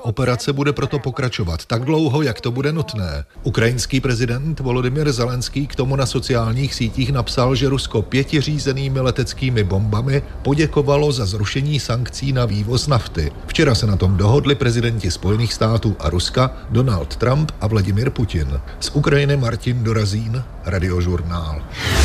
operace bude proto pokračovat tak dlouho, jak to bude nutné. Ukrajinský prezident Volodymyr Zelenský k tomu na sociálních sítích napsal, že Rusko 5 řízenými leteckými bombami poděkovalo za zrušení sankcí na vývoz nafty. Včera se na tom dohodli prezidenti Spojených států a Ruska Donald Trump a Vladimír Putin. Z Ukrajiny Martin Dorazín, Radiožurnál.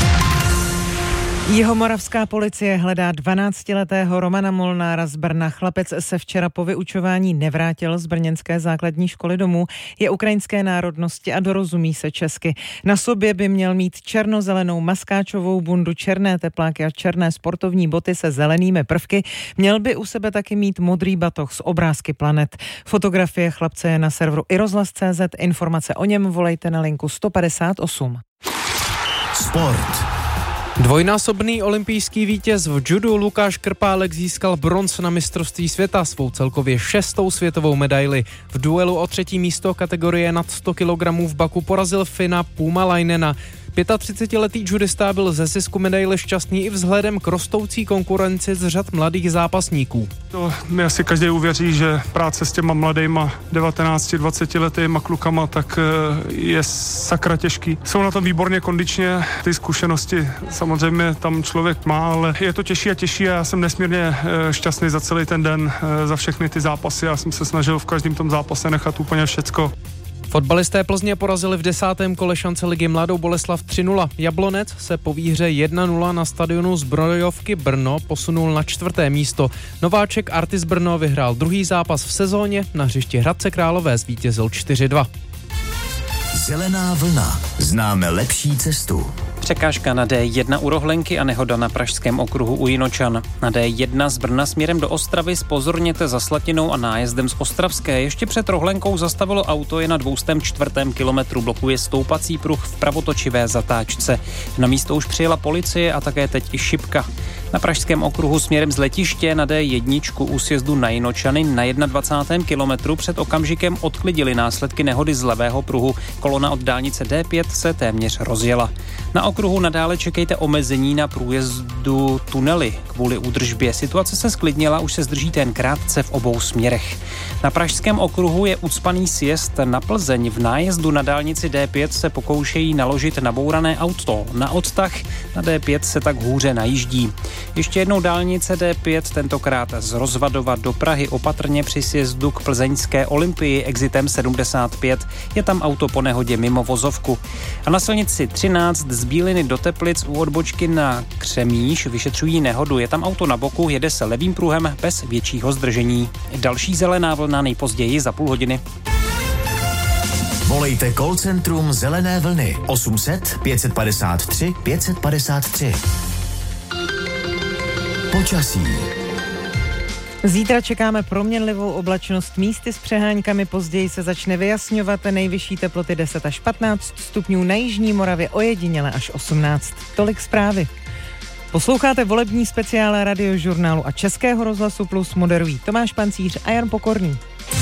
Jihomoravská policie hledá 12letého Romana Molnára z Brna. Chlapec se včera po vyučování nevrátil z brněnské základní školy domů. Je ukrajinské národnosti a dorozumí se česky. Na sobě by měl mít černozelenou maskáčovou bundu, černé tepláky a černé sportovní boty se zelenými prvky. Měl by u sebe taky mít modrý batoh s obrázky planet. Fotografie chlapce je na serveru iRozhlas.cz. Informace o něm volejte na linku 158. Sport. Dvojnásobný olympijský vítěz v judu Lukáš Krpálek získal bronz na mistrovství světa, svou celkově 6. světovou medaili. V duelu o 3. místo kategorie nad 100 kg v Baku porazil Fina Puumalainena. 35letý judista byl ze zisku medaile šťastný i vzhledem k rostoucí konkurenci z řad mladých zápasníků. To mi asi každý uvěří, že práce s těma mladejma 19-20 letýma klukama tak je sakra těžký. Jsou na tom výborně kondičně, ty zkušenosti samozřejmě tam člověk má, ale je to těžší a těžší a já jsem nesmírně šťastný za celý ten den, za všechny ty zápasy. Já jsem se snažil v každém tom zápase nechat úplně všecko. Fotbalisté Plzně porazili v 10. kole šance ligy Mladou Boleslav 3-0. Jablonec se po výhře 1-0 na stadionu Zbrojovky Brno posunul na 4. místo. Nováček Artis Brno vyhrál druhý zápas v sezóně, na hřišti Hradce Králové zvítězil 4-2. Zelená vlna. Známe lepší cestu. Překážka na D1 u Rohlenky a nehoda na Pražském okruhu u Jinočan. Na D1 z Brna směrem do Ostravy zpozorněte za Slatinou a nájezdem z Ostravské. Ještě před Rohlenkou zastavilo auto, je na 204. kilometru, blokuje stoupací pruh v pravotočivé zatáčce. Na místo už přijela policie a také teď i šipka. Na Pražském okruhu směrem z letiště na D1 u sjezdu na Jinočany na 21. kilometru před okamžikem odklidili následky nehody z levého pruhu. Kolona od dálnice D5 se téměř rozjela. Na okruhu nadále čekejte omezení na průjezdu tunely kvůli údržbě. Situace se zklidnila, už se zdržíte jen krátce v obou směrech. Na Pražském okruhu je ucpaný sjezd na Plzeň. V nájezdu na dálnici D5 se pokoušejí naložit nabourané auto. Na odtah na D5 se tak hůře najíždí. Ještě jednou dálnice D5, tentokrát z Rozvadova do Prahy, opatrně při sjezdu k plzeňské Olympii exitem 75. Je tam auto po nehodě mimo vozovku. A na silnici 13 z Bíliny do Teplic u odbočky na Křemíš vyšetřují nehodu. Je tam auto na boku, jede se levým pruhem bez většího zdržení. Další zelená vlna nejpozději za půl hodiny. Volejte call centrum Zelené vlny 800 553 553. Počasí. Zítra čekáme proměnlivou oblačnost, místy s přeháňkami, později se začne vyjasňovat, nejvyšší teploty 10 až 15 stupňů, na jižní Moravě ojediněle až 18. Tolik zprávy. Posloucháte volební speciál Radiožurnálu a Českého rozhlasu Plus, moderují Tomáš Pancíř a Jan Pokorný.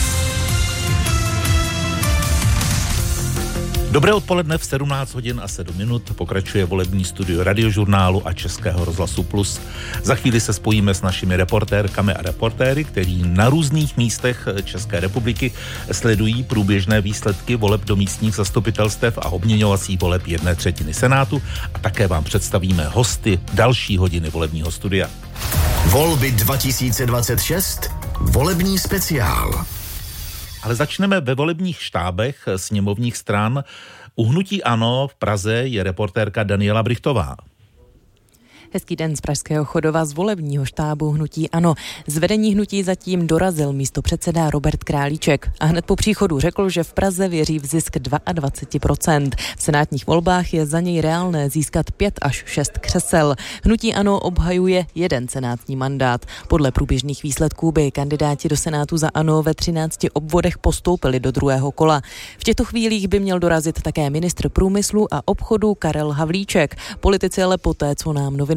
Dobré odpoledne, v 17 hodin a 7 minut pokračuje volební studio Radiožurnálu a Českého rozhlasu Plus. Za chvíli se spojíme s našimi reportérkami a reportéry, kteří na různých místech České republiky sledují průběžné výsledky voleb do místních zastupitelstev a obměňovací voleb 1/3 Senátu a také vám představíme hosty další hodiny volebního studia. Volby 2026, volební speciál. Ale začneme ve volebních štábech sněmovních stran. U hnutí ANO v Praze je reportérka Daniela Brichtová. Hezký den z Pražského Chodova z volebního štábu hnutí ANO. Z vedení hnutí zatím dorazil místopředseda Robert Králíček a hned po příchodu řekl, že v Praze věří v zisk 22%. V senátních volbách je za něj reálné získat 5 až 6 křesel. Hnutí ANO obhajuje 1 senátní mandát. Podle průběžných výsledků by kandidáti do Senátu za ANO ve 13 obvodech postoupili do druhého kola. V těchto chvílích by měl dorazit také ministr průmyslu a obchodu Karel Havlíček. Politici ale poté, co nám novináři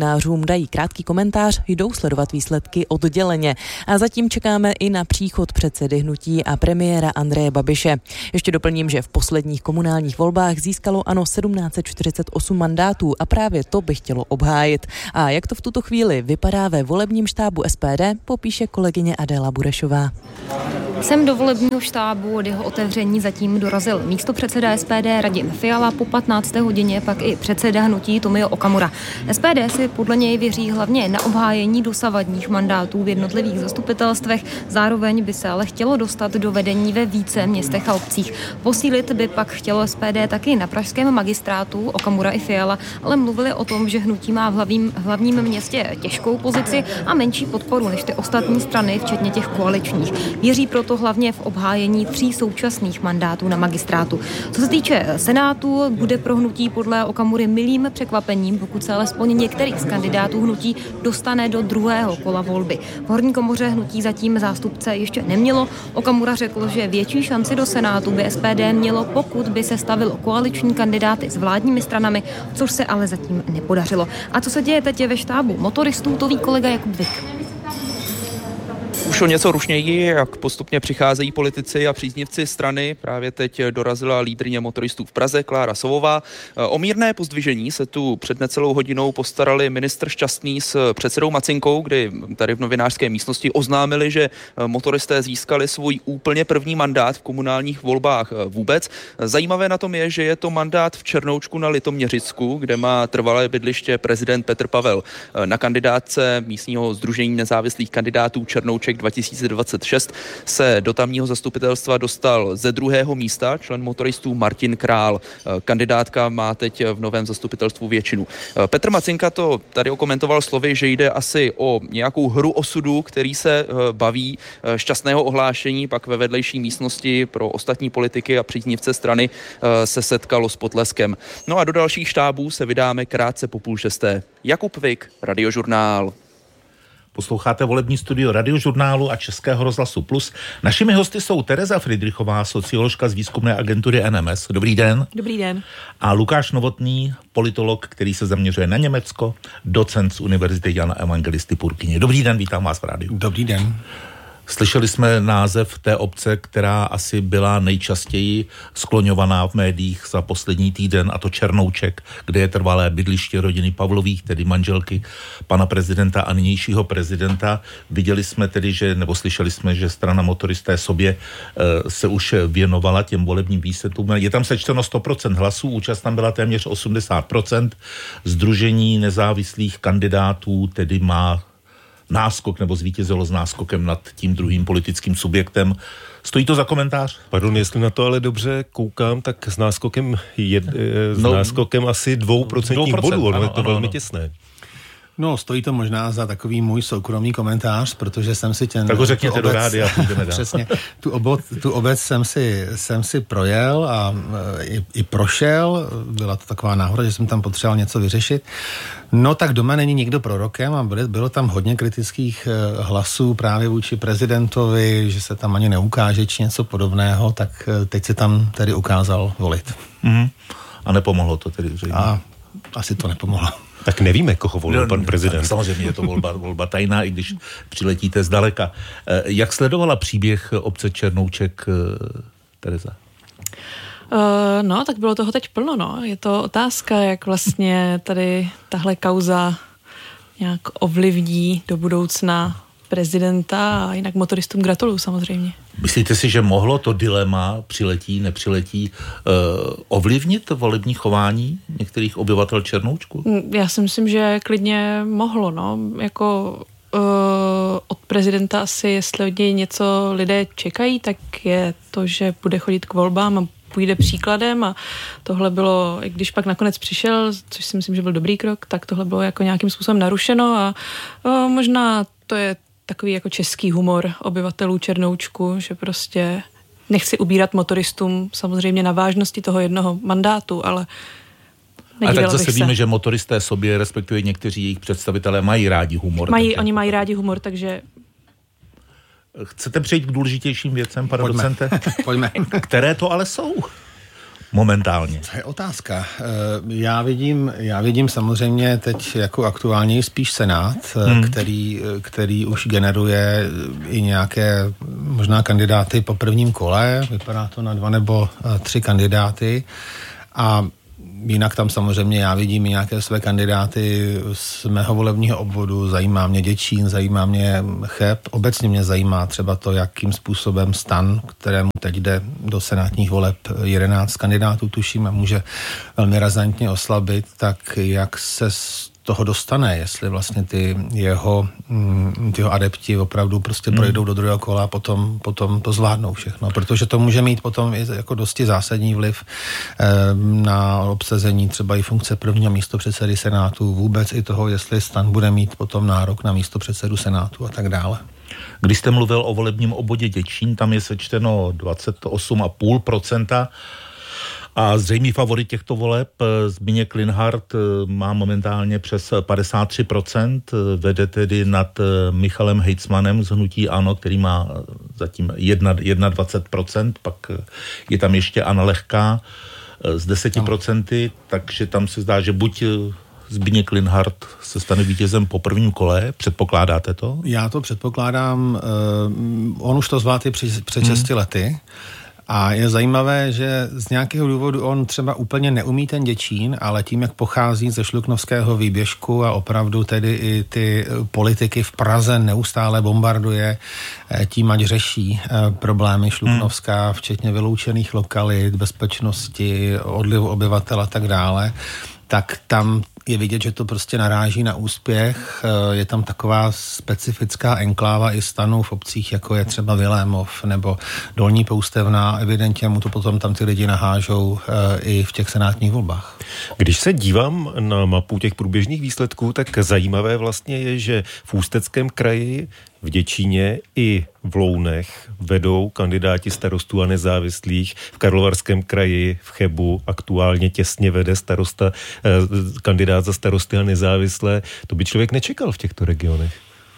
novinářům dají krátký komentář, jdou sledovat výsledky odděleně. A zatím čekáme i na příchod předsedy hnutí a premiéra Andreje Babiše. Ještě doplním, že v posledních komunálních volbách získalo ANO 1748 mandátů a právě to by chtělo obhájit. A jak to v tuto chvíli vypadá ve volebním štábu SPD, popíše kolegyně Adéla Burešová. Sem do volebního štábu od jeho otevření zatím dorazil místopředseda SPD Radim Fiala, po 15. hodině pak i předseda hnutí Tomio Okamura. SPD si podle něj věří hlavně na obhájení dosavadních mandátů v jednotlivých zastupitelstvech, zároveň by se ale chtělo dostat do vedení ve více městech a obcích. Posílit by pak chtělo SPD taky na pražském magistrátu. Okamura i Fiala ale mluvili o tom, že hnutí má v hlavním městě těžkou pozici a menší podporu než ty ostatní strany, včetně těch koaličních. Věří proto hlavně v obhájení 3 současných mandátů na magistrátu. Co se týče Senátu, bude pro hnutí podle Okamury milým překvapením, pokud se alespoň některý z kandidátů hnutí dostane do druhého kola volby. V horní komoře hnutí zatím zástupce ještě nemělo. Okamura řekl, že větší šanci do Senátu by SPD mělo, pokud by se stavilo koaliční kandidáty s vládními stranami, což se ale zatím nepodařilo. A co se děje teď ve štábu motoristů, to ví kolega Jakub Vik. Už o něco rušněji, jak postupně přicházejí politici a příznivci strany. Právě teď dorazila lídryně motoristů v Praze Klára Sovová. O mírné pozdvižení se tu před necelou hodinou postarali ministr Šťastný s předsedou Macinkou, kdy tady v novinářské místnosti oznámili, že motoristé získali svůj úplně první mandát v komunálních volbách vůbec. Zajímavé na tom je, že je to mandát v Černoučku na Litoměřicku, kde má trvalé bydliště prezident Petr Pavel. Na kandidátce místního sdružení nezávislých kandidátů Černouček 2026 se do tamního zastupitelstva dostal ze 2. místa člen motoristů Martin Král. Kandidátka má teď v novém zastupitelstvu většinu. Petr Macinka to tady okomentoval slovy, že jde asi o nějakou hru osudu, který se baví šťastného ohlášení, pak ve vedlejší místnosti pro ostatní politiky a příznivce strany se setkalo s potleskem. No a do dalších štábů se vydáme krátce po 5:30. Jakub Vik, Radiožurnál. Posloucháte volební studio Radiožurnálu a Českého rozhlasu Plus. Našimi hosty jsou Tereza Fridrichová, socioložka z výzkumné agentury NMS. Dobrý den. Dobrý den. A Lukáš Novotný, politolog, který se zaměřuje na Německo, docent z Univerzity Jana Evangelisty Purkyně. Dobrý den, vítám vás v rádiu. Dobrý den. Slyšeli jsme název té obce, která asi byla nejčastěji skloňovaná v médiích za poslední týden, a to Černouček, kde je trvalé bydliště rodiny Pavlových, tedy manželky pana prezidenta a nynějšího prezidenta. Viděli jsme tedy, slyšeli jsme, že strana Motoristé sobě se už věnovala těm volebním výsledkům. Je tam sečteno 100% hlasů, účast tam byla téměř 80%. Sdružení nezávislých kandidátů tedy má náskok, nebo zvítězilo s náskokem nad tím druhým politickým subjektem. Stojí to za komentář? Pardon, jestli na to ale dobře koukám, tak s náskokem náskokem asi 2% bodů, ono je to velmi těsné. No, stojí to možná za takový můj soukromý komentář, protože jsem si tak ho řekněte do rádia, půjdeme dál. Přesně, tu obec jsem si projel a i prošel. Byla to taková náhoda, že jsem tam potřeboval něco vyřešit. No tak doma není nikdo prorokem a bylo tam hodně kritických hlasů právě vůči prezidentovi, že se tam ani neukáže či něco podobného, tak teď se tam tedy ukázal volit. Mm-hmm. A nepomohlo to tedy zřejmě? A asi to nepomohlo. Tak nevíme, koho volil pan prezident. Samozřejmě je to volba tajná, i když přiletíte zdaleka. Jak sledovala příběh obce Černouček Tereza? No, tak bylo toho teď plno, no. Je to otázka, jak vlastně tady tahle kauza nějak ovlivní do budoucna prezidenta, a jinak motoristům gratuluju samozřejmě. Myslíte si, že mohlo to dilema přiletí, nepřiletí ovlivnit volební chování některých obyvatel Černoučku? Já si myslím, že klidně mohlo, no. Jako od prezidenta asi, jestli od něj něco lidé čekají, tak je to, že bude chodit k volbám a půjde příkladem, a tohle bylo, i když pak nakonec přišel, což si myslím, že byl dobrý krok, tak tohle bylo jako nějakým způsobem narušeno a možná to je takový jako český humor obyvatelů Černoučku, že prostě nechci ubírat motoristům samozřejmě na vážnosti toho jednoho mandátu, ale a tak zase víme, že motoristé sobě, respektive někteří jejich představitelé, mají rádi humor. Oni mají rádi humor, takže... Chcete přejít k důležitějším věcem, pane docente? Pojďme. Které to ale jsou? momentálně? To je otázka. Já vidím samozřejmě teď jako aktuálně spíš Senát, který už generuje i nějaké možná kandidáty po prvním kole. Vypadá to na 2 nebo 3 kandidáty. A jinak tam samozřejmě já vidím i nějaké své kandidáty z mého volebního obvodu. Zajímá mě Děčín, zajímá mě Cheb. Obecně mě zajímá třeba to, jakým způsobem STAN, kterému teď jde do senátních voleb 11 kandidátů, tuším, a může velmi razantně oslabit, tak jak se z toho dostane, jestli vlastně ty jeho adepti opravdu prostě projdou do druhého kola a potom to zvládnou všechno, protože to může mít potom i jako dosti zásadní vliv na obsazení třeba i funkce prvního místopředsedy Senátu, vůbec i toho, jestli STAN bude mít potom nárok na místopředsedu Senátu a tak dále. Když jste mluvil o volebním obvodě Děčín, tam je sečteno 28,5%. A zřejmý favorit těchto voleb, Zbyněk Linhart, má momentálně přes 53%, vede tedy nad Michalem Hejcmanem z hnutí ANO, který má zatím 21%, pak je tam ještě Anna Lehká s 10%, takže tam se zdá, že buď Zbyněk Linhart se stane vítězem po prvním kole, předpokládáte to? Já to předpokládám, on už to zvládl před 6 lety. A je zajímavé, že z nějakého důvodu on třeba úplně neumí ten Děčín, ale tím, jak pochází ze šluknovského výběžku a opravdu tedy i ty politiky v Praze neustále bombarduje, tím ať řeší problémy Šluknovská, včetně vyloučených lokalit, bezpečnosti, odlivu obyvatel a tak dále, tak tam je vidět, že to prostě naráží na úspěch. Je tam taková specifická enkláva i STANu v obcích, jako je třeba Vilémov nebo Dolní Poustevna. Evidentně mu to potom tam ty lidi nahážou i v těch senátních volbách. Když se dívám na mapu těch průběžných výsledků, tak zajímavé vlastně je, že v Ústeckém kraji, v Děčíně i v Lounech vedou kandidáti Starostů a nezávislých. V Karlovarském kraji, v Chebu aktuálně těsně vede kandidát za Starosty a nezávislé. To by člověk nečekal v těchto regionech.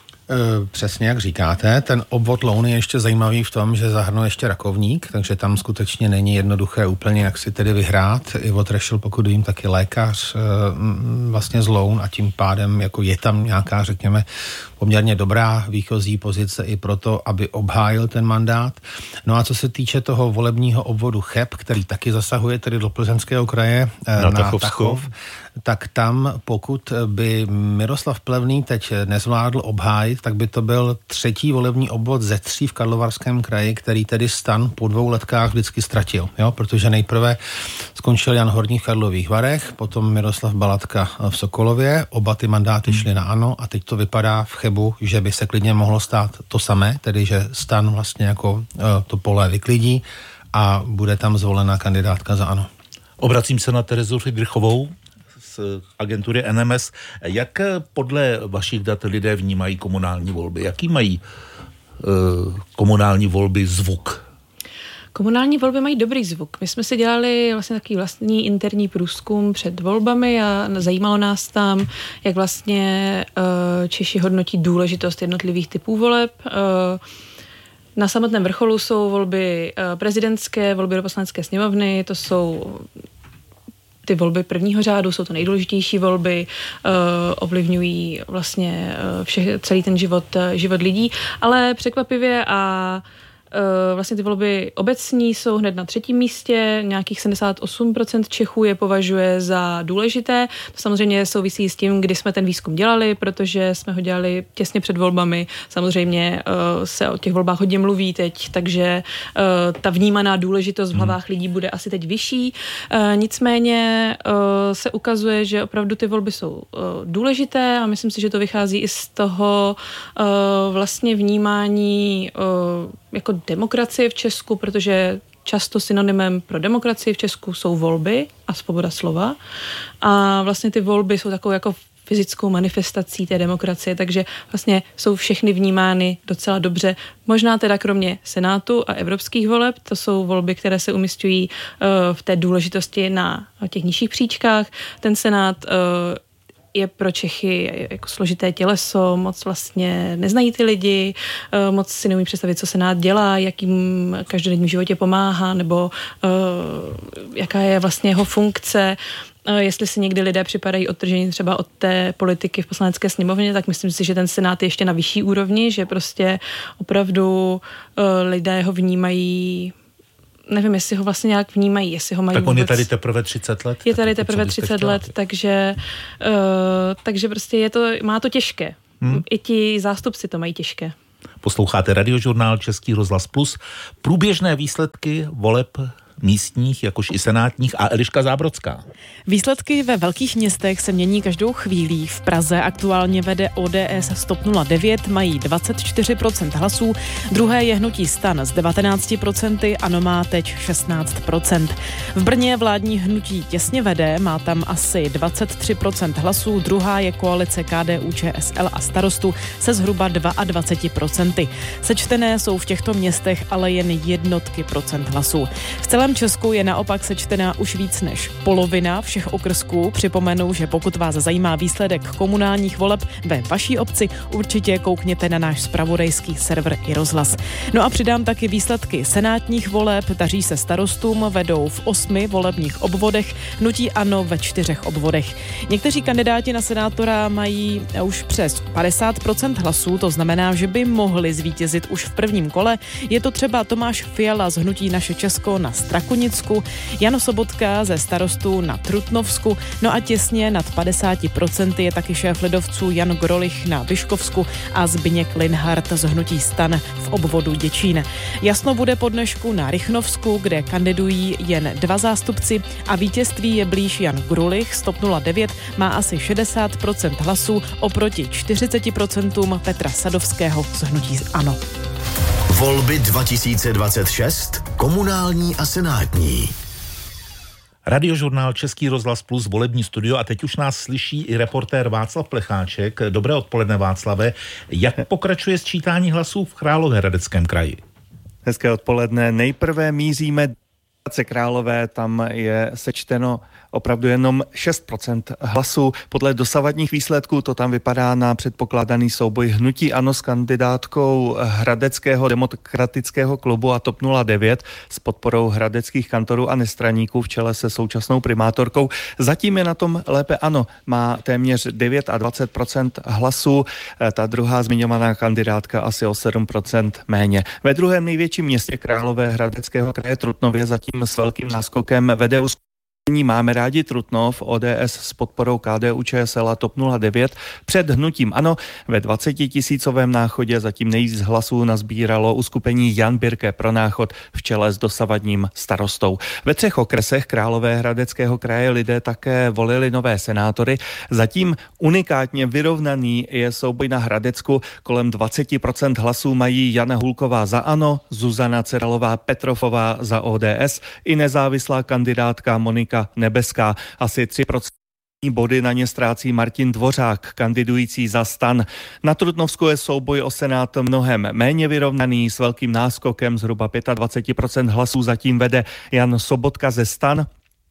Přesně jak říkáte, ten obvod Louny je ještě zajímavý v tom, že zahrnuje ještě Rakovník, takže tam skutečně není jednoduché úplně, jak si tedy vyhrát. Ivo Trešl, pokud vím, taky lékař vlastně z Loun a tím pádem jako je tam nějaká, řekněme, poměrně dobrá výchozí pozice i proto, aby obhájil ten mandát. No a co se týče toho volebního obvodu Cheb, který taky zasahuje tedy do Plzeňského kraje na Tachov, tak tam, pokud by Miroslav Plevný teď nezvládl obhájit, tak by to byl 3. volební obvod ze 3 v Karlovarském kraji, který tedy STAN po 2 letkách vždycky ztratil, jo? Protože nejprve skončil Jan Horní v Karlových Varech, potom Miroslav Balatka v Sokolově, oba ty mandáty šly na ANO a teď to vypadá v Chebu, že by se klidně mohlo stát to samé, tedy že STAN vlastně jako to pole vyklidí a bude tam zvolená kandidátka za ANO. Obracím se na Terezu Friedrichovou z agentury NMS. Jak podle vašich dat lidé vnímají komunální volby? Jaký mají komunální volby zvuk? Komunální volby mají dobrý zvuk. My jsme si dělali vlastně takový vlastní interní průzkum před volbami a zajímalo nás tam, jak vlastně Češi hodnotí důležitost jednotlivých typů voleb. Na samotném vrcholu jsou volby prezidentské, volby do poslanecké sněmovny, to jsou ty volby prvního řádu, jsou to nejdůležitější volby, ovlivňují vlastně celý ten život lidí, ale překvapivě a vlastně ty volby obecní jsou hned na 3. místě, nějakých 78% Čechů je považuje za důležité. To samozřejmě souvisí s tím, kdy jsme ten výzkum dělali, protože jsme ho dělali těsně před volbami. Samozřejmě se o těch volbách hodně mluví teď, takže ta vnímaná důležitost v hlavách lidí bude asi teď vyšší. Nicméně se ukazuje, že opravdu ty volby jsou důležité a myslím si, že to vychází i z toho vlastně vnímání jako demokracie v Česku, protože často synonymem pro demokracii v Česku jsou volby a svoboda slova. A vlastně ty volby jsou takovou jako fyzickou manifestací té demokracie, takže vlastně jsou všechny vnímány docela dobře. Možná teda kromě Senátu a evropských voleb, to jsou volby, které se umisťují v té důležitosti na těch nižších příčkách. Ten Senát je pro Čechy jako složité těleso, moc vlastně neznají ty lidi, moc si neumí představit, co Senát dělá, jak jim v každodenním životě pomáhá, nebo jaká je vlastně jeho funkce. Jestli si někdy lidé připadají odtržení třeba od té politiky v Poslanecké sněmovně, tak myslím si, že ten Senát je ještě na vyšší úrovni, že prostě opravdu lidé ho vnímají, nevím, jestli ho vlastně nějak vnímají, jestli ho mají Tak on vůbec... je tady teprve 30 let? Je tady teprve 30 let, takže prostě má to těžké. I ti zástupci to mají těžké. Posloucháte Radiožurnál Český rozhlas Plus. Průběžné výsledky voleb místních, jakož i senátních a Eliška Zábrodská. Výsledky ve velkých městech se mění každou chvílí. V Praze aktuálně vede ODS STOP 09, mají 24% hlasů, druhé je hnutí STAN s 19%, ANO má teď 16%. V Brně vládní hnutí těsně vede, má tam asi 23% hlasů, druhá je koalice KDU, ČSL a Starostů se zhruba 22%. Sečtené jsou v těchto městech ale jen jednotky procent hlasů. V celém Česku je naopak sečtená už víc než polovina všech okrsků. Připomenu, že pokud vás zajímá výsledek komunálních voleb ve vaší obci, určitě koukněte na náš zpravodajský server i rozhlas. No a přidám taky výsledky senátních voleb. Daří se Starostům, vedou v 8 volebních obvodech, hnutí ANO ve 4 obvodech. Někteří kandidáti na senátora mají už přes 50% hlasů, to znamená, že by mohli zvítězit už v prvním kole. Je to třeba Tomáš Fiala z hnutí Naše Česko na Strakonicku, Jan Sobotka ze Starostů na Trutnovsku, no a těsně nad 50% je taky šéf lidovců Jan Grolich na Vyškovsku a Zbyněk Linhart z hnutí STAN v obvodu Děčín. Jasno bude po dnešku na Rychnovsku, kde kandidují jen 2 zástupci a vítězství je blíž Jan Grulich z TOP 09, má asi 60% hlasů oproti 40% Petra Sadovského z hnutí ANO. Volby 2026, komunální a senátní. Radiožurnál Český rozhlas Plus, volební studio a teď už nás slyší i reportér Václav Plecháček. Dobré odpoledne, Václave. Jak pokračuje sčítání hlasů v Královéhradeckém kraji? Hezké odpoledne. Nejprve míříme do Králové, tam je sečteno opravdu jenom 6% hlasů. Podle dosavadních výsledků to tam vypadá na předpokládaný souboj hnutí ANO s kandidátkou Hradeckého demokratického klubu a TOP 09 s podporou hradeckých kantorů a nestraníků v čele se současnou primátorkou. Zatím je na tom lépe ANO. Má téměř 29% hlasů. Ta druhá zmiňovaná kandidátka asi o 7% méně. Ve druhém největším městě Královéhradeckého kraje Trutnově zatím s velkým náskokem vede Máme rádi Trutnov, ODS s podporou KDU, ČSL a TOP 09 před hnutím ANO. Ve 20 000 náchodě zatím nejvíc hlasů nazbíralo uskupení Jan Birke pro Náchod v čele s dosavadním starostou. Ve 3 okresech Královéhradeckého kraje lidé také volili nové senátory. Zatím unikátně vyrovnaný je souboj na Hradecku. Kolem 20% hlasů mají Jana Hulková za ANO, Zuzana Ceralová Petrofová za ODS i nezávislá kandidátka Monika Nebeská. Asi 3% body na ně ztrácí Martin Dvořák, kandidující za STAN. Na Trutnovsku je souboj o senát mnohem méně vyrovnaný, s velkým náskokem zhruba 25% hlasů zatím vede Jan Sobotka ze STAN.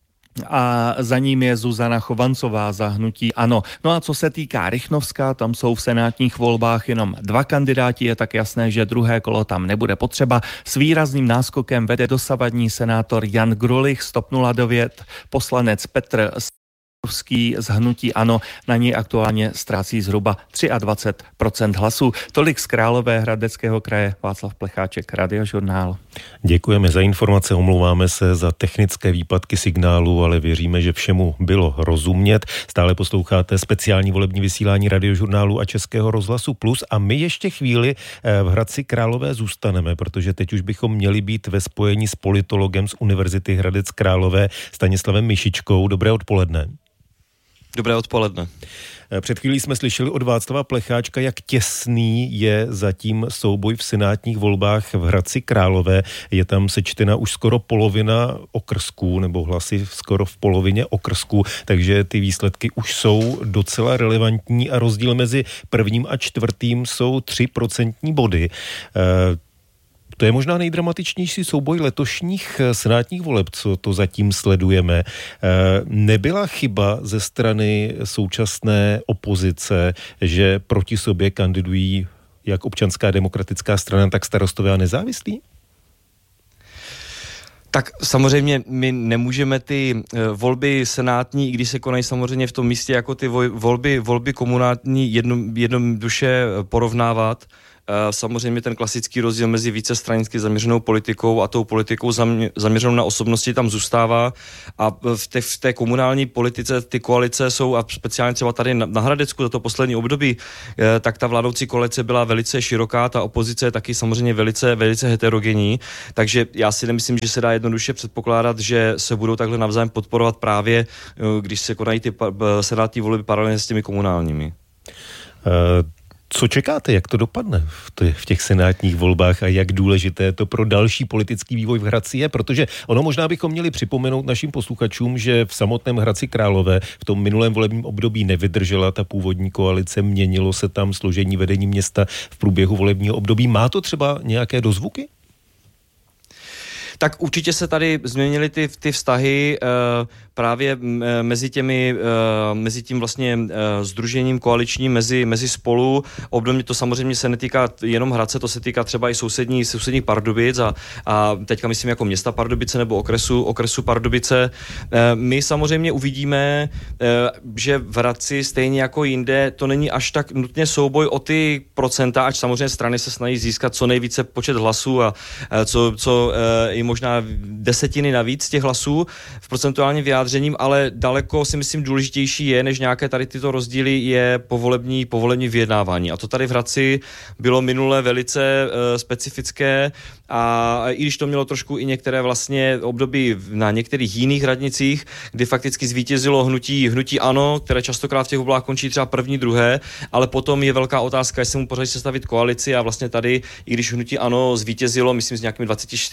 A za ním je Zuzana Chovancová za hnutí ANO. No a co se týká Rychnovska, tam jsou v senátních volbách jenom 2 kandidáti, je tak jasné, že druhé kolo tam nebude potřeba. S výrazným náskokem vede dosavadní senátor Jan Grulich z TOP 09, poslanec Petr z hnutí ANO, na něj aktuálně ztrácí zhruba 23% hlasů. Tolik z Královéhradeckého kraje. Václav Plecháček, Radiožurnál. Děkujeme za informace, omlouváme se za technické výpadky signálu, ale věříme, že všemu bylo rozumět. Stále posloucháte speciální volební vysílání Radiožurnálu a Českého rozhlasu Plus a my ještě chvíli v Hradci Králové zůstaneme, protože teď už bychom měli být ve spojení s politologem z Univerzity Hradec Králové Stanislavem Mišičkou. Dobré odpoledne. Dobré odpoledne. Před chvílí jsme slyšeli od Václava Plecháčka, jak těsný je zatím souboj v senátních volbách v Hradci Králové. Je tam sečtena už skoro polovina okrsků, nebo hlasy skoro v polovině okrsků, takže ty výsledky už jsou docela relevantní a rozdíl mezi prvním a čtvrtým jsou 3% body. To je možná nejdramatičnější souboj letošních senátních voleb, co to zatím sledujeme. Nebyla chyba ze strany současné opozice, že proti sobě kandidují jak Občanská demokratická strana, tak Starostové a nezávislí? Tak samozřejmě my nemůžeme ty volby senátní, i když se konají samozřejmě v tom místě jako ty volby komunální jednoduše porovnávat. Samozřejmě ten klasický rozdíl mezi vícestranicky zaměřenou politikou a tou politikou zaměřenou na osobnosti tam zůstává a v té komunální politice ty koalice jsou, a speciálně třeba tady na Hradecku za to poslední období, tak ta vládoucí koalice byla velice široká, ta opozice je taky samozřejmě velice, velice heterogenní, takže já si nemyslím, že se dá jednoduše předpokládat, že se budou takhle navzájem podporovat právě, když se konají ty senátní volby paralelně s těmi komunálními. Co čekáte, jak to dopadne v těch senátních volbách a jak důležité to pro další politický vývoj v Hradci je? Protože ono možná bychom měli připomenout našim posluchačům, že v samotném Hradci Králové v tom minulém volebním období nevydržela ta původní koalice, měnilo se tam složení vedení města v průběhu volebního období. Má to třeba nějaké dozvuky? Tak určitě se tady změnily ty vztahy právě mezi tím vlastně sdružením koaličním mezi Spolu. Obdobně to samozřejmě se netýká jenom Hradce, to se týká třeba i sousedních Pardubic a teďka myslím jako města Pardubice nebo okresu Pardubice. My samozřejmě uvidíme, že v Hradci stejně jako jinde to není až tak nutně souboj o ty procenta, ať samozřejmě strany se snaží získat co nejvíce počet hlasů a co i možná desetiny navíc těch hlasů v procentuálním vyjádřením, ale daleko si myslím důležitější je, než nějaké tady tyto rozdíly, je povolební vyjednávání. A to tady v Hradci bylo minule velice specifické a i když to mělo trošku i některé vlastně období na některých jiných radnicích, kdy fakticky zvítězilo hnutí ANO, které častokrát v těch volbách končí třeba první, druhé, ale potom je velká otázka, jestli mu pořád sestavit koalici a vlastně tady, i když hnutí ANO zvítězilo, myslím s nějakými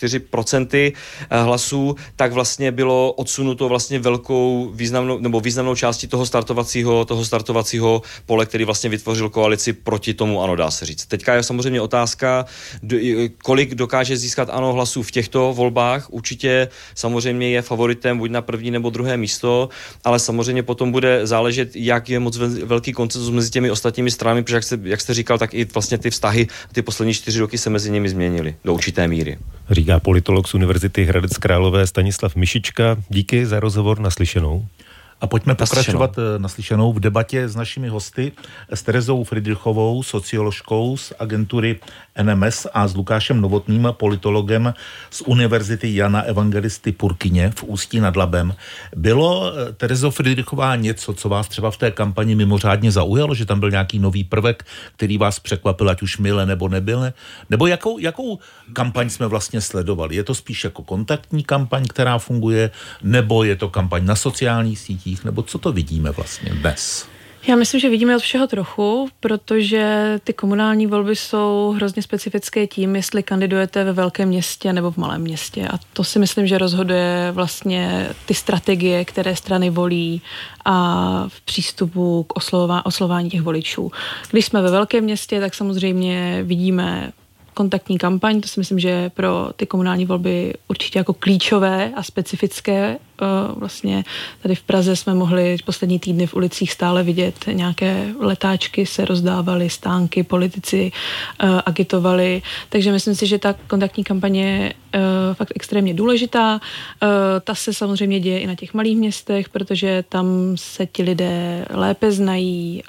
24% hlasů, tak vlastně bylo odsunuto vlastně velkou významnou částí toho startovacího pole, který vlastně vytvořil koalici proti tomu ANO, dá se říct. Teďka je samozřejmě otázka, kolik dokáže získat ANO hlasů v těchto volbách. Určitě samozřejmě je favoritem buď na první nebo druhé místo, ale samozřejmě potom bude záležet, jak je moc velký konsenzus mezi těmi ostatními stranami, protože jak jste říkal, tak i vlastně ty vztahy ty poslední 4 roky se mezi nimi změnily do určité míry. Říká politolog z Univerzity Hradec Králové Stanislav Mišička. Díky za rozhovor, naslyšenou. A pojďme pokračovat naslyšenou v debatě s našimi hosty, s Terezou Friedrichovou, socioložkou z agentury NMS a s Lukášem Novotným, politologem z Univerzity Jana Evangelisty Purkyně v Ústí nad Labem. Bylo, Terezo Friedrichová, něco, co vás třeba v té kampani mimořádně zaujalo, že tam byl nějaký nový prvek, který vás překvapil, ať už mile nebo nebyle? Nebo jakou kampaň jsme vlastně sledovali? Je to spíš jako kontaktní kampaň, která funguje, nebo je to kampaň na sociálních sítích? Nebo co to vidíme vlastně dnes? Já myslím, že vidíme od všeho trochu, protože ty komunální volby jsou hrozně specifické tím, jestli kandidujete ve velkém městě nebo v malém městě. A to si myslím, že rozhoduje vlastně ty strategie, které strany volí a v přístupu k oslovování těch voličů. Když jsme ve velkém městě, tak samozřejmě vidíme kontaktní kampaň, to si myslím, že je pro ty komunální volby určitě jako klíčové a specifické. Vlastně tady v Praze jsme mohli poslední týdny v ulicích stále vidět nějaké letáčky, se rozdávaly, stánky, politici agitovali, takže myslím si, že ta kontaktní kampaně je fakt extrémně důležitá. Ta se samozřejmě děje i na těch malých městech, protože tam se ti lidé lépe znají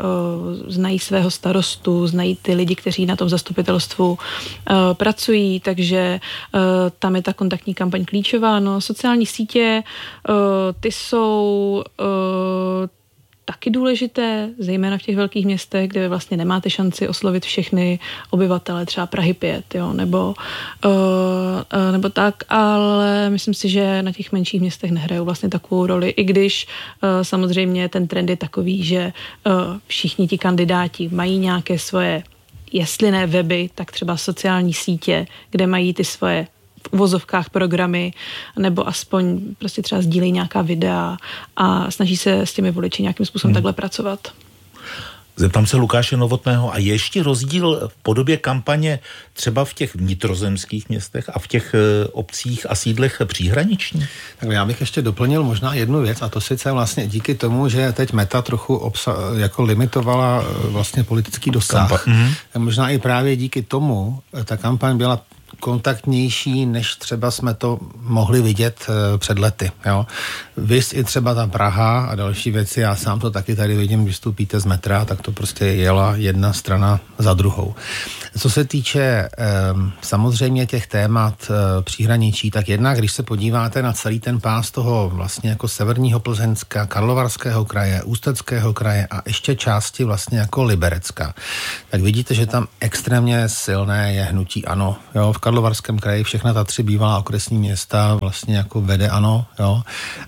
svého starostu, znají ty lidi, kteří na tom zastupitelstvu pracují, takže tam je ta kontaktní kampaň klíčová. No, sociální sítě, ty jsou taky důležité, zejména v těch velkých městech, kde vlastně nemáte šanci oslovit všechny obyvatele, třeba Prahy 5, jo, nebo tak, ale myslím si, že na těch menších městech nehrajou vlastně takovou roli, i když samozřejmě ten trend je takový, že všichni ti kandidáti mají nějaké svoje, jestli ne weby, tak třeba sociální sítě, kde mají ty svoje v uvozovkách programy, nebo aspoň prostě třeba sdílejí nějaká videa a snaží se s těmi voliči nějakým způsobem takhle pracovat. Zeptám se Lukáše Novotného, a ještě rozdíl v podobě kampaně třeba v těch vnitrozemských městech a v těch obcích a sídlech příhraničních? Tak já bych ještě doplnil možná jednu věc, a to sice vlastně díky tomu, že teď Meta trochu jako limitovala vlastně politický dosah. Možná i právě díky tomu ta kampaň byla kontaktnější, než třeba jsme to mohli vidět před lety. Jo. Vys i třeba ta Praha a další věci, já sám to taky tady vidím, když vstupíte z metra, tak to prostě jela jedna strana za druhou. Co se týče samozřejmě těch témat příhraničí, tak jednak, když se podíváte na celý ten pás toho vlastně jako severního Plzeňska, Karlovarského kraje, Ústeckého kraje a ještě části vlastně jako Liberecka, tak vidíte, že tam extrémně silné je hnutí ANO. Jo. V Karlovarském kraji všechna ta 3 bývalá okresní města vlastně jako vede ANO. Jo.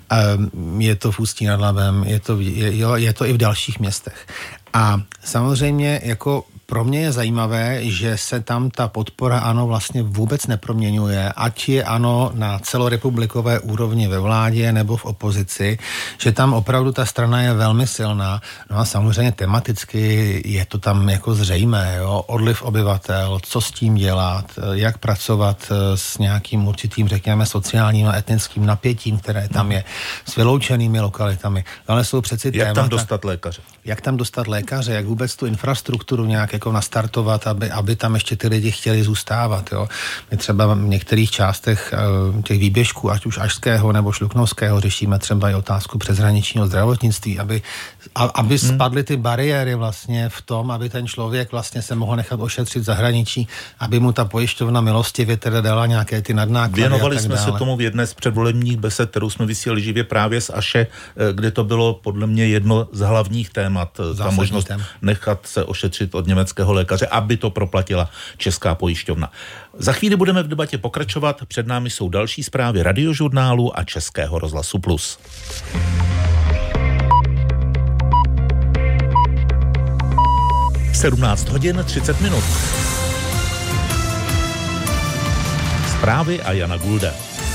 Je to v Ústí nad Labem, je to i v dalších městech. A samozřejmě jako pro mě je zajímavé, že se tam ta podpora ANO vlastně vůbec neproměňuje, ať je ANO na celorepublikové úrovni ve vládě nebo v opozici, že tam opravdu ta strana je velmi silná. No a samozřejmě tematicky je to tam jako zřejmé, jo? Odliv obyvatel, co s tím dělat, jak pracovat s nějakým určitým, řekněme, sociálním a etnickým napětím, které tam je, s vyloučenými lokalitami. Ale jsou přeci témata. Jak tam dostat lékaře? Jak tam dostat lékaře, jak vůbec tu infrastrukturu nějak jako nastartovat, aby tam ještě ty lidi chtěli zůstávat. Jo. My třeba v některých částech těch výběžků, ať už ašského nebo šluknovského, řešíme třeba i otázku přeshraničního zdravotnictví, aby spadly ty bariéry vlastně v tom, aby ten člověk vlastně se mohl nechat ošetřit v zahraničí, aby mu ta pojišťovna milostivě teda dala nějaké ty nadnáklady. Věnovali jsme se tomu v jedné z předvolebních besed, kterou jsme vysílali živě právě z Aše, kde to bylo podle mě jedno z hlavních témat, ta možnost nechat se ošetřit od německého lékaře, aby to proplatila česká pojišťovna. Za chvíli budeme v debatě pokračovat, před námi jsou další zprávy Radiožurnálu a Českého rozhlasu Plus. V 17 hodin 30 minut. Zprávy a Jana Gulda.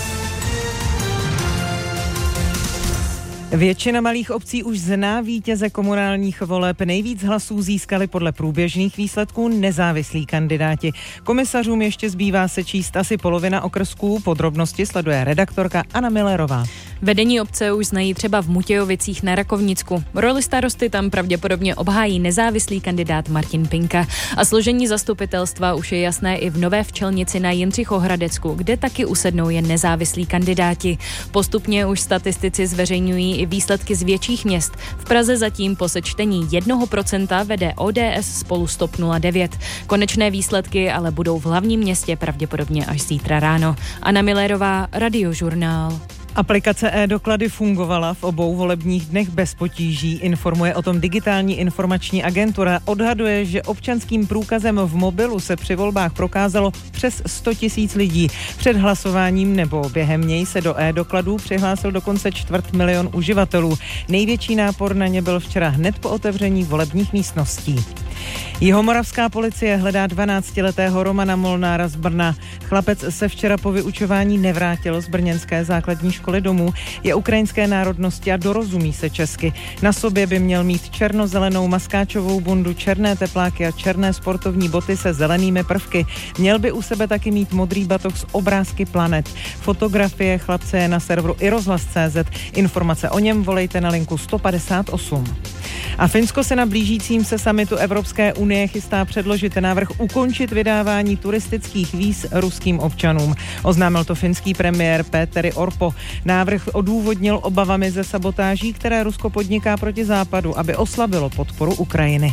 Většina malých obcí už zná vítěze komunálních voleb. Nejvíc hlasů získali podle průběžných výsledků nezávislí kandidáti. Komisařům ještě zbývá sečíst asi polovina okrsků. Podrobnosti sleduje redaktorka Anna Millerová. Vedení obce už znají třeba v Mutějovicích na Rakovnicku. Roli starosty tam pravděpodobně obhájí nezávislý kandidát Martin Pinka. A složení zastupitelstva už je jasné i v Nové Včelnici na Jindřichohradecku, kde taky usednou jen nezávislí kandidáti. Postupně už statistici zveřejňují i výsledky z větších měst. V Praze zatím po sečtení 1% vede ODS spolu s TOP 09. Konečné výsledky ale budou v hlavním městě pravděpodobně až zítra ráno. Anna Millerová, Radiožurnál. Aplikace e-doklady fungovala v obou volebních dnech bez potíží, informuje o tom Digitální informační agentura. Odhaduje, že občanským průkazem v mobilu se při volbách prokázalo přes 100 000 lidí. Před hlasováním nebo během něj se do e-dokladů přihlásil dokonce 250 000 uživatelů. Největší nápor na ně byl včera hned po otevření volebních místností. Jihomoravská policie hledá 12letého Romana Molnára z Brna. Chlapec se včera po vyučování nevrátil z brněnské základní školy domů, je ukrajinské národnosti a dorozumí se česky. Na sobě by měl mít černozelenou maskáčovou bundu, černé tepláky a černé sportovní boty se zelenými prvky. Měl by u sebe taky mít modrý batoh s obrázky planet. Fotografie chlapce je na serveru iRozhlas.cz. Informace o něm volejte na linku 158. A Finsko se na blížícím se summitu Evropské unie chystá předložit návrh ukončit vydávání turistických víz ruským občanům. Oznámil to finský premiér Petteri Orpo. Návrh odůvodnil obavami ze sabotáží, které Rusko podniká proti západu, aby oslabilo podporu Ukrajiny.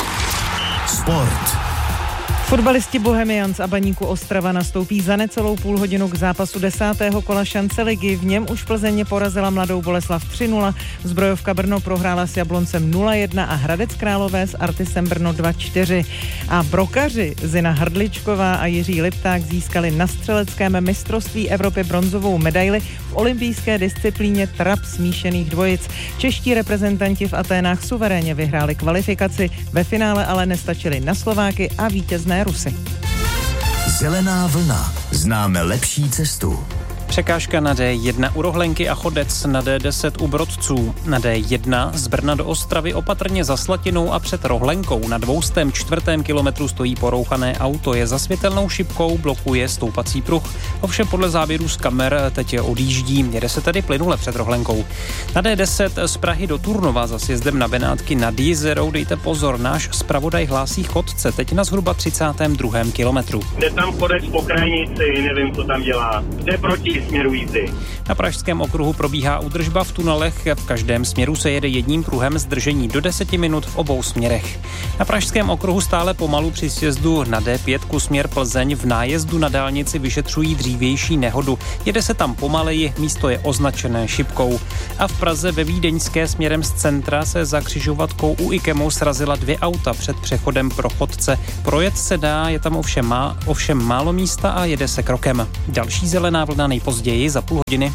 Sport. Fotbalisti Bohemians a Baníku Ostrava nastoupí za necelou půl hodinu k zápasu 10. kola šance ligy. V něm už Plzeň porazila Mladou Boleslav 3-0, Zbrojovka Brno prohrála s Jabloncem 0-1 a Hradec Králové s Artisem Brno 2-4. A brokaři Zina Hrdličková a Jiří Lipták získali na střeleckém mistrovství Evropy bronzovou medaili v olympijské disciplíně trap smíšených dvojic. Čeští reprezentanti v Aténách suverénně vyhráli kvalifikaci, ve finále ale nestačili na Slováky a vítězné Rusy. Zelená vlna. Známe lepší cestu. Překážka na D1 u Rohlenky a Chodec, na D10 u Brodců, na D1 z Brna do Ostravy opatrně za Slatinou a před Rohlenkou. Na 204. kilometru stojí porouchané auto, je za světelnou šipkou, blokuje stoupací pruh. Ovšem podle záběrů z kamer teď odjíždí, jede se tedy plynule před Rohlenkou. Na D10 z Prahy do Turnova za sjezdem na Benátky nad Jizerou, dejte pozor, náš zpravodaj hlásí chodce, teď na zhruba 32. kilometru. Jde tam chodec po krajnici, nevím, co tam dělá. Jde proti směru jízdy. Na Pražském okruhu probíhá údržba v tunelech, v každém směru se jede jedním pruhem, zdržení do 10 minut v obou směrech. Na Pražském okruhu stále pomalu při sjezdu na D5 směr Plzeň v nájezdu na dálnici vyšetřují dřívější nehodu. Jede se tam pomaleji, místo je označené šipkou. A v Praze ve Vídeňské směrem z centra se za křižovatkou u Ikemu srazila 2 auta před přechodem pro chodce. Projet se dá, je tam ovšem málo místa a jede se krokem. Další zelená vlna nejpozději za půl hodiny.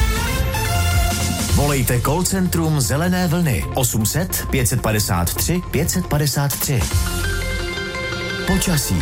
Volejte call centrum Zelené vlny 800 553 553. Počasí.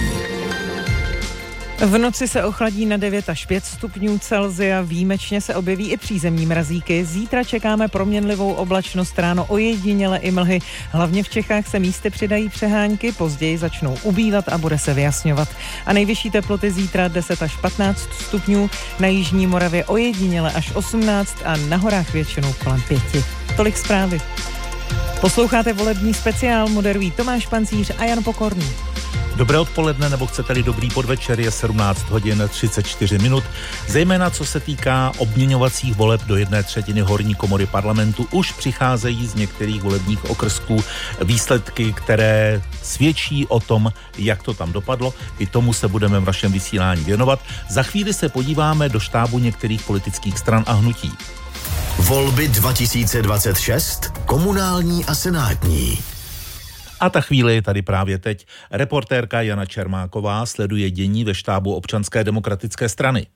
V noci se ochladí na 9 až 5 stupňů Celsia, výjimečně se objeví i přízemní mrazíky. Zítra čekáme proměnlivou oblačnost, ráno ojediněle i mlhy. Hlavně v Čechách se místy přidají přehánky, později začnou ubývat a bude se vyjasňovat. A nejvyšší teploty zítra 10 až 15 stupňů, na jižní Moravě ojediněle až 18 a na horách většinou kolem 5. Tolik zprávy. Posloucháte volební speciál, moderují Tomáš Pancíř a Jan Pokorný. Dobré odpoledne, nebo chcete-li dobrý podvečer, je 17 hodin 34 minut. Zejména co se týká obměňovacích voleb do 1/3 horní komory parlamentu, už přicházejí z některých volebních okrsků výsledky, které svědčí o tom, jak to tam dopadlo. I tomu se budeme v našem vysílání věnovat. Za chvíli se podíváme do štábu některých politických stran a hnutí. Volby 2026, komunální a senátní. A ta chvíli je tady právě teď. Reportérka Jana Čermáková sleduje dění ve štábu Občanské demokratické strany.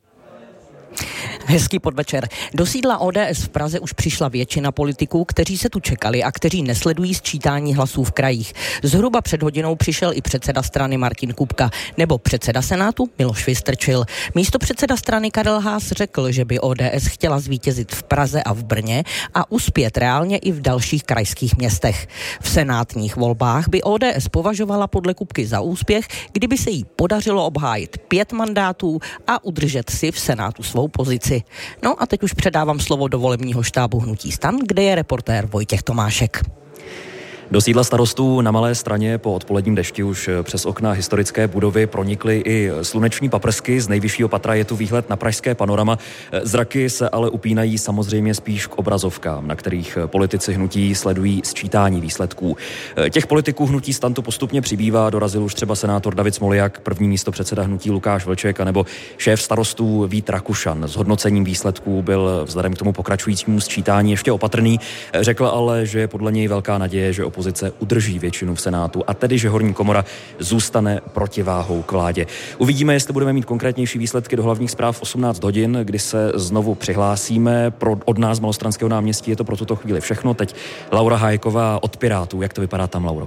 Hezký podvečer. Do sídla ODS v Praze už přišla většina politiků, kteří se tu čekali a kteří nesledují sčítání hlasů v krajích. Zhruba před hodinou přišel i předseda strany Martin Kupka, nebo předseda Senátu Miloš Vystrčil. Místopředseda strany Karel Haas řekl, že by ODS chtěla zvítězit v Praze a v Brně a uspět reálně i v dalších krajských městech. V senátních volbách by ODS považovala podle Kupky za úspěch, kdyby se jí podařilo obhájit 5 mandátů a udržet si v Senátu svou pozici. No a teď už předávám slovo do volebního štábu hnutí STAN, kde je reportér Vojtěch Tomášek. Do sídla Starostů na Malé Straně po odpoledním dešti už přes okna historické budovy pronikly i sluneční paprsky. Z nejvyššího patra je tu výhled na pražské panorama. Zraky se ale upínají samozřejmě spíš k obrazovkám, na kterých politici hnutí sledují sčítání výsledků. Těch politiků hnutí STAN tu postupně přibývá. Dorazil už třeba senátor David Smoljak, první místopředseda hnutí Lukáš Vlček a nebo šéf Starostů Vít Rakušan. S hodnocením výsledků byl vzhledem k tomu pokračujícímu sčítání ještě opatrný. Řekl ale, že je podle něj velká naděje, že opozice udrží většinu v Senátu a tedy, že horní komora zůstane protiváhou k vládě. Uvidíme, jestli budeme mít konkrétnější výsledky do hlavních zpráv v 18 hodin, kdy se znovu přihlásíme. Od nás z Malostranského náměstí je to pro tuto chvíli všechno. Teď Laura Hájková od Pirátů. Jak to vypadá tam, Lauro?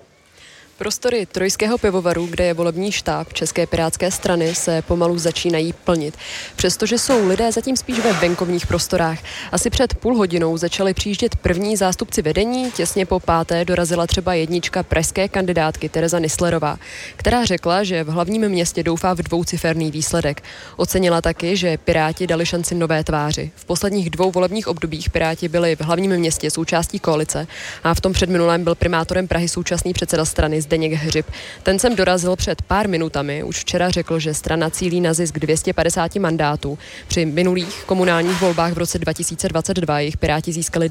Prostory Trojského pivovaru, kde je volební štáb České pirátské strany, se pomalu začínají plnit. Přestože jsou lidé zatím spíš ve venkovních prostorách. Asi před půl hodinou začali přijíždět první zástupci vedení, těsně po 5. dorazila třeba jednička pražské kandidátky Tereza Nisslerová, která řekla, že v hlavním městě doufá v dvouciferný výsledek. Ocenila taky, že Piráti dali šanci nové tváři. V posledních 2 volebních obdobích Piráti byli v hlavním městě součástí koalice a v tom předminulém byl primátorem Prahy současný předseda strany Zdeněk Hřib. Ten sem dorazil před pár minutami, už včera řekl, že strana cílí na zisk 250 mandátů. Při minulých komunálních volbách v roce 2022 jich Piráti získali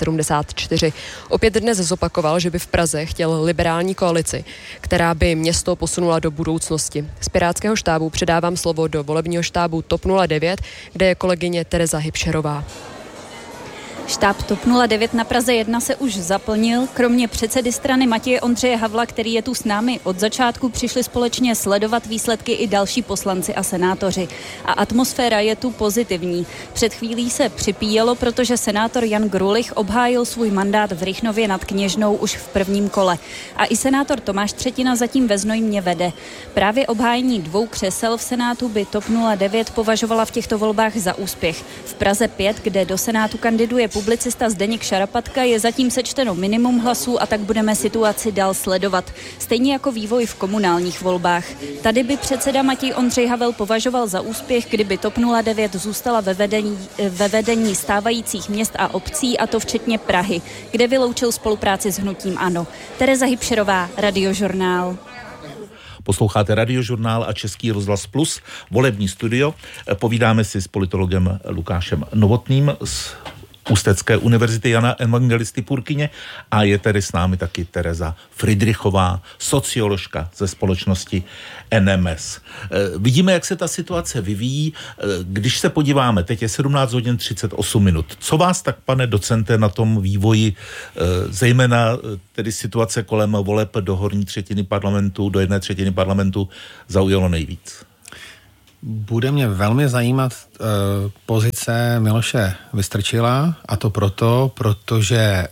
274. Opět dnes zopakoval, že by v Praze chtěl liberální koalici, která by město posunula do budoucnosti. Z pirátského štábu předávám slovo do volebního štábu TOP 09, kde je kolegyně Tereza Hybšerová. Štáb TOP 09 na Praze 1 se už zaplnil. Kromě předsedy strany Matěje Ondřeje Havla, který je tu s námi od začátku, přišli společně sledovat výsledky i další poslanci a senátoři. A atmosféra je tu pozitivní. Před chvílí se připíjelo, protože senátor Jan Grulich obhájil svůj mandát v Rychnově nad Kněžnou už v prvním kole. A i senátor Tomáš Třetina zatím ve Znojmě vede. Právě obhájení 2 křesel v Senátu by TOP 09 považovala v těchto volbách za úspěch. V Praze 5, kde do Senátu kandiduje publicista Zdeněk Šarapatka, je zatím sečteno minimum hlasů a tak budeme situaci dál sledovat. Stejně jako vývoj v komunálních volbách. Tady by předseda Matěj Ondřej Havel považoval za úspěch, kdyby TOP 09 zůstala ve vedení stávajících měst a obcí, a to včetně Prahy, kde vyloučil spolupráci s hnutím ANO. Tereza Hybšerová, Radiožurnál. Posloucháte Radiožurnál a Český rozhlas Plus, volební studio. Povídáme si s politologem Lukášem Novotným z Ústecké univerzity Jana Evangelisty Purkyně a je tady s námi taky Tereza Fridrichová, socioložka ze společnosti NMS. Vidíme, jak se ta situace vyvíjí. Když se podíváme, teď je 17 hodin 38 minut. Co vás tak, pane docente, na tom vývoji, zejména tedy situace kolem voleb do horní třetiny parlamentu, do 1/3 parlamentu, zaujalo nejvíc? Bude mě velmi zajímat pozice Miloše Vystrčila, a to protože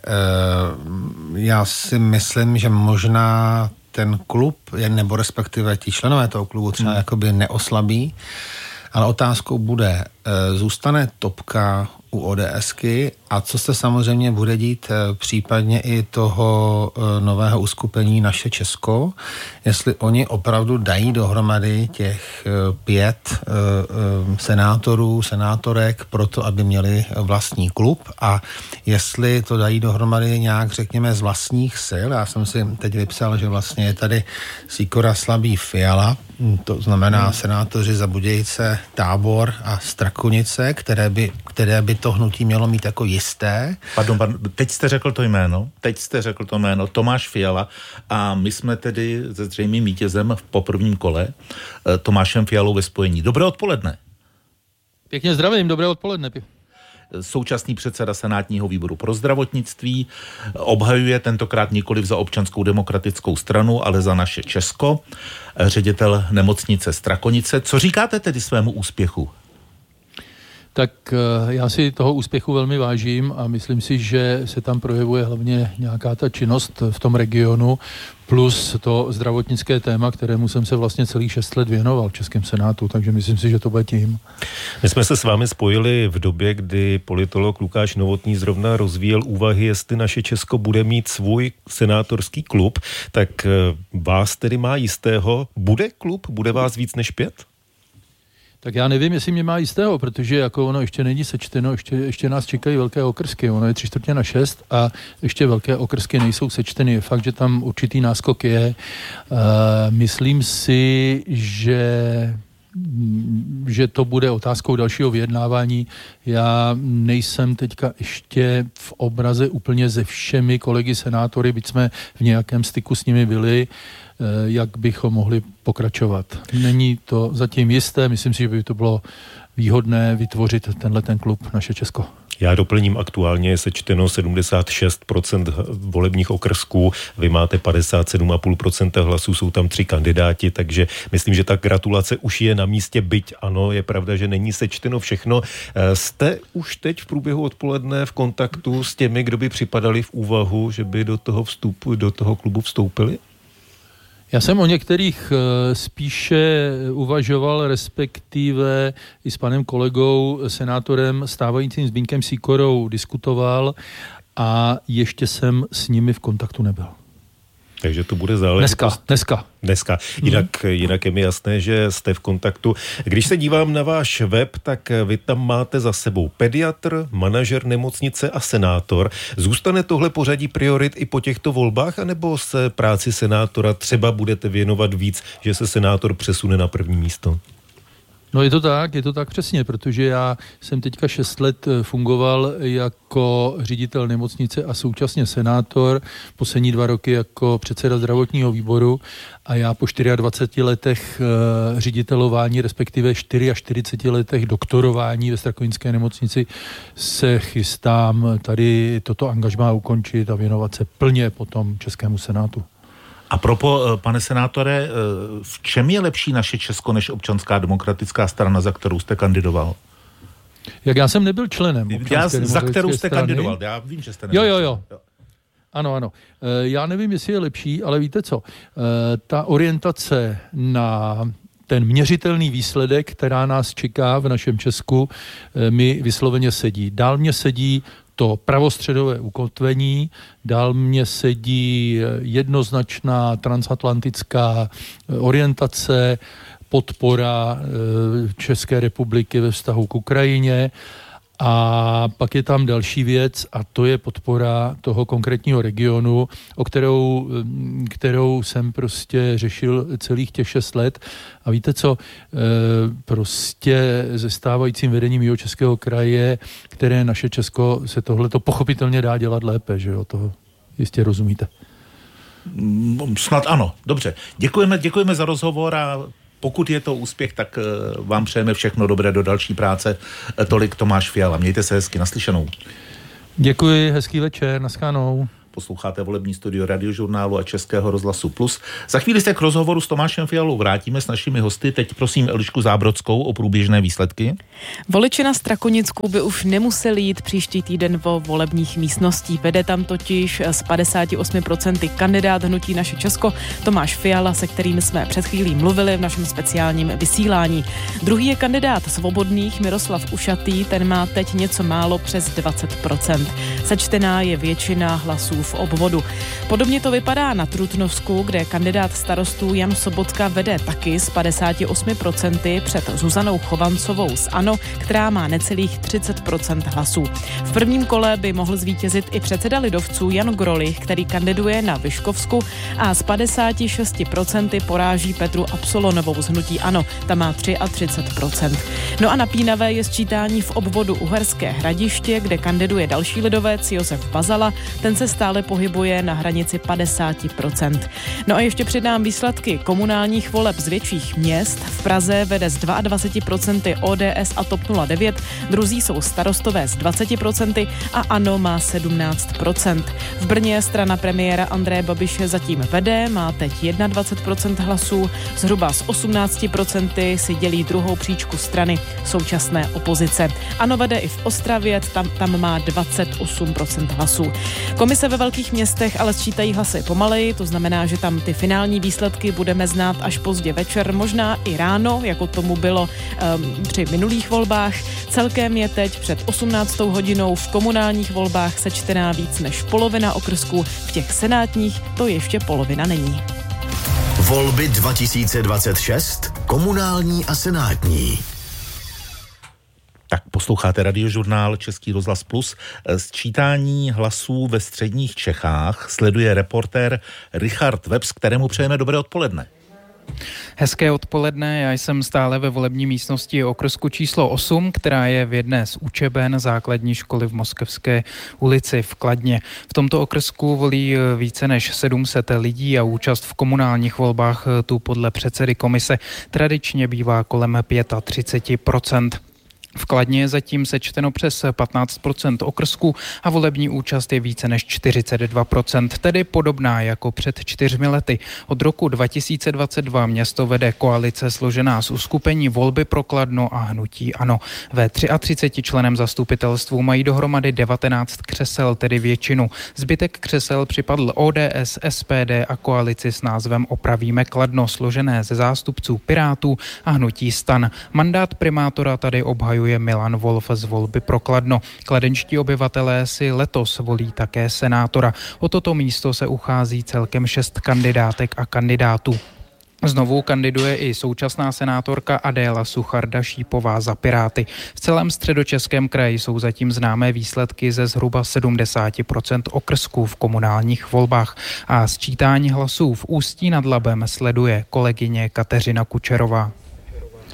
já si myslím, že možná ten klub, nebo respektive ti členové toho klubu třeba jakoby neoslabí, ale otázkou bude, zůstane topka u ODSky a co se samozřejmě bude dít případně i toho nového uskupení Naše Česko, jestli oni opravdu dají dohromady těch 5 senátorů, senátorek proto, aby měli vlastní klub, a jestli to dají dohromady nějak, řekněme, z vlastních sil. Já jsem si teď vypsal, že vlastně je tady Sýkora, Slabý, Fiala, to znamená senátoři za Budějice, Tábor a Strakonice, které by to hnutí mělo mít jako jisté. Pardon, teď jste řekl to jméno, Tomáš Fiala, a my jsme tedy se zřejmým vítězem po prvním kole, Tomášem Fialou ve spojení. Dobré odpoledne. Pěkně zdravím, dobré odpoledne. Současný předseda Senátního výboru pro zdravotnictví obhajuje tentokrát nikoliv za Občanskou demokratickou stranu, ale za Naše Česko, ředitel nemocnice Strakonice. Co říkáte tedy svému úspěchu? Tak já si toho úspěchu velmi vážím a myslím si, že se tam projevuje hlavně nějaká ta činnost v tom regionu, plus to zdravotnické téma, kterému jsem se vlastně celých 6 let věnoval v Českém senátu, takže myslím si, že to bude tím. My jsme se s vámi spojili v době, kdy politolog Lukáš Novotný zrovna rozvíjel úvahy, jestli Naše Česko bude mít svůj senátorský klub, tak vás tedy má jistého. Bude klub? Bude vás víc než 5? Tak já nevím, jestli mě má jistého, protože jako ono ještě není sečteno, ještě nás čekají velké okrsky, ono je 3/4 a ještě velké okrsky nejsou sečteny. Je fakt, že tam určitý náskok je. Myslím si, že to bude otázkou dalšího vyjednávání. Já nejsem teďka ještě v obraze úplně se všemi kolegy senátory, byť jsme v nějakém styku s nimi byli, jak bychom mohli pokračovat. Není to zatím jisté, myslím si, že by to bylo výhodné vytvořit ten klub Naše Česko. Já doplním, aktuálně je sečteno 76% volebních okrsků, vy máte 57,5% hlasů, jsou tam 3 kandidáti, takže myslím, že ta gratulace už je na místě, byť ano, je pravda, že není sečteno všechno. Jste už teď v průběhu odpoledne v kontaktu s těmi, kdo by připadali v úvahu, že by do toho klubu vstoupili? Já jsem o některých spíše uvažoval, respektive i s panem kolegou, senátorem stávajícím Zbyňkem Sýkorou diskutoval a ještě jsem s nimi v kontaktu nebyl. Takže to bude záležitost. Dneska. Jinak je mi jasné, že jste v kontaktu. Když se dívám na váš web, tak vy tam máte za sebou pediatr, manažer nemocnice a senátor. Zůstane tohle pořadí priorit i po těchto volbách, anebo se práci senátora třeba budete věnovat víc, že se senátor přesune na první místo? No je to tak přesně, protože já jsem teďka 6 let fungoval jako ředitel nemocnice a současně senátor, poslední 2 roky jako předseda zdravotního výboru a já po 24 letech ředitelování, respektive 44 letech doktorování ve Strakoňské nemocnici se chystám tady toto angažmá ukončit a věnovat se plně potom Českému senátu. A pane senátore, v čem je lepší naše Česko než Občanská demokratická strana, za kterou jste kandidoval? Jak já jsem nebyl členem za kterou jste kandidoval, já vím, že jste nebyl. Jo. Ano. Já nevím, jestli je lepší, ale víte co, ta orientace na ten měřitelný výsledek, která nás čeká v našem Česku, mi vysloveně sedí. Dál mě sedí to pravostředové ukotvení, dál mě sedí jednoznačná transatlantická orientace, podpora České republiky ve vztahu k Ukrajině a pak je tam další věc a to je podpora toho konkrétního regionu, o kterou jsem prostě řešil celých těch 6 let. A víte co, prostě se stávajícím vedením Jihočeského kraje, které naše Česko se tohleto pochopitelně dá dělat lépe, že jo, toho jistě rozumíte. Snad ano, dobře. Děkujeme za rozhovor a pokud je to úspěch, tak vám přejeme všechno dobré do další práce. Tolik Tomáš Fiala. Mějte se hezky, naslyšenou. Děkuji, hezký večer, naschánou. Posloucháte volební studio Radiožurnálu a Českého rozhlasu Plus. Za chvíli se k rozhovoru s Tomášem Fialou vrátíme s našimi hosty. Teď prosím Elišku Zábrodskou o průběžné výsledky. Voliči na Strakonicku by už nemuseli jít příští týden vo volebních místností. Vede tam totiž s 58% kandidát hnutí Naše Česko Tomáš Fiala, se kterým jsme před chvílí mluvili v našem speciálním vysílání. Druhý je kandidát Svobodných Miroslav Ušatý, ten má teď něco málo přes 20%. Sečtená je většina hlasů v obvodu. Podobně to vypadá na Trutnovsku, kde kandidát starostů Jan Sobotka vede taky s 58% před Zuzanou Chovancovou z ANO, která má necelých 30% hlasů. V prvním kole by mohl zvítězit i předseda lidovců Jan Grolich, který kandiduje na Vyškovsku a s 56% poráží Petru Absolonovou z hnutí ANO, ta má 33%. No a napínavé je sčítání v obvodu Uherské Hradiště, kde kandiduje další lidovec Josef Bazala, ten se stále pohybuje na hranici 50%. No a ještě přidám výsledky komunálních voleb z větších měst. V Praze vede s 22% ODS a TOP 09, druzí jsou starostové s 20% a ANO má 17%. V Brně strana premiéra Andreje Babiše zatím vede, má teď 21% hlasů, zhruba s 18% si dělí druhou příčku strany současné opozice. ANO vede i v Ostravě, tam má 28% hlasů. Komise ve velkých městech ale sčítají hlasy pomaleji, to znamená, že tam ty finální výsledky budeme znát až pozdě večer, možná i ráno, jako tomu bylo při minulých volbách. Celkem je teď před 18. hodinou v komunálních volbách sečtená víc než polovina okrsků, v těch senátních to ještě polovina není. Volby 2026, komunální a senátní. Tak posloucháte Radiožurnál Český rozhlas Plus. Sčítání hlasů ve středních Čechách sleduje reportér Richard Webs, kterému přejeme dobré odpoledne. Hezké odpoledne, já jsem stále ve volební místnosti okrsku číslo 8, která je v jedné z učeben základní školy v Moskevské ulici v Kladně. V tomto okrsku volí více než 700 lidí a účast v komunálních volbách tu podle předsedy komise tradičně bývá kolem 35%. V Kladně je zatím sečteno přes 15% okrsků a volební účast je více než 42%, tedy podobná jako před 4 lety. Od roku 2022 město vede koalice složená z uskupení Volby pro Kladno a hnutí ANO. Ve 33 členem zastupitelstvu mají dohromady 19 křesel, tedy většinu. Zbytek křesel připadl ODS, SPD a koalici s názvem Opravíme Kladno, složené ze zástupců Pirátů a hnutí STAN. Mandát primátora tady obhajuje Milan Wolf z Volby pro Kladno. Kladenčtí obyvatelé si letos volí také senátora. O toto místo se uchází celkem 6 kandidátek a kandidátů. Znovu kandiduje i současná senátorka Adéla Sucharda-Šípová za Piráty. V celém Středočeském kraji jsou zatím známé výsledky ze zhruba 70% okrsků v komunálních volbách a sčítání hlasů v Ústí nad Labem sleduje kolegyně Kateřina Kučerová.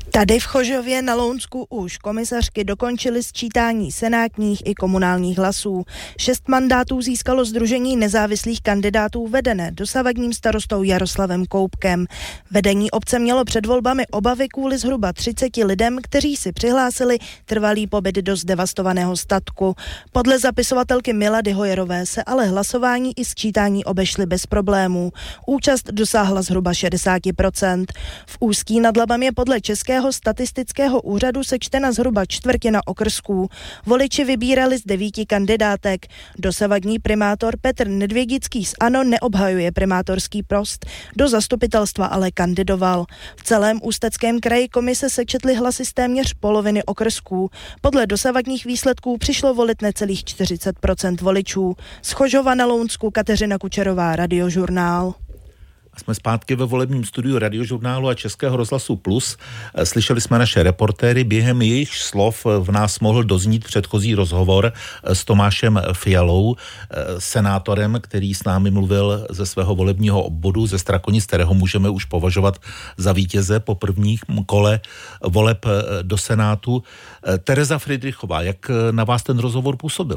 Tady v Chožově na Lounsku už komisařky dokončily sčítání senátních i komunálních hlasů. 6 mandátů získalo Sdružení nezávislých kandidátů vedené dosavadním starostou Jaroslavem Koubkem. Vedení obce mělo před volbami obavy kvůli zhruba 30 lidem, kteří si přihlásili trvalý pobyt do zdevastovaného statku. Podle zapisovatelky Milady Hojerové se ale hlasování i sčítání obešly bez problémů. Účast dosáhla zhruba 60%. V Ústí nad Labem je podle Českého statistického úřadu sečtena zhruba čtvrtina okrsků. Voliči vybírali z 9 kandidátek. Dosavadní primátor Petr Nedvědický z ANO neobhajuje primátorský post, do zastupitelstva ale kandidoval. V celém Ústeckém kraji komise sečetly hlasy z téměř poloviny okrsků. Podle dosavadních výsledků přišlo volit necelých 40% voličů. Z Chožova na Lounsku Kateřina Kučerová, Radiožurnál. Jsme zpátky ve volebním studiu Radiožurnálu a Českého rozhlasu Plus. Slyšeli jsme naše reportéry, během jejich slov v nás mohl doznít předchozí rozhovor s Tomášem Fialou, senátorem, který s námi mluvil ze svého volebního obvodu ze Strakonic, kterého můžeme už považovat za vítěze po prvním kole voleb do Senátu. Tereza Friedrichová, jak na vás ten rozhovor působil?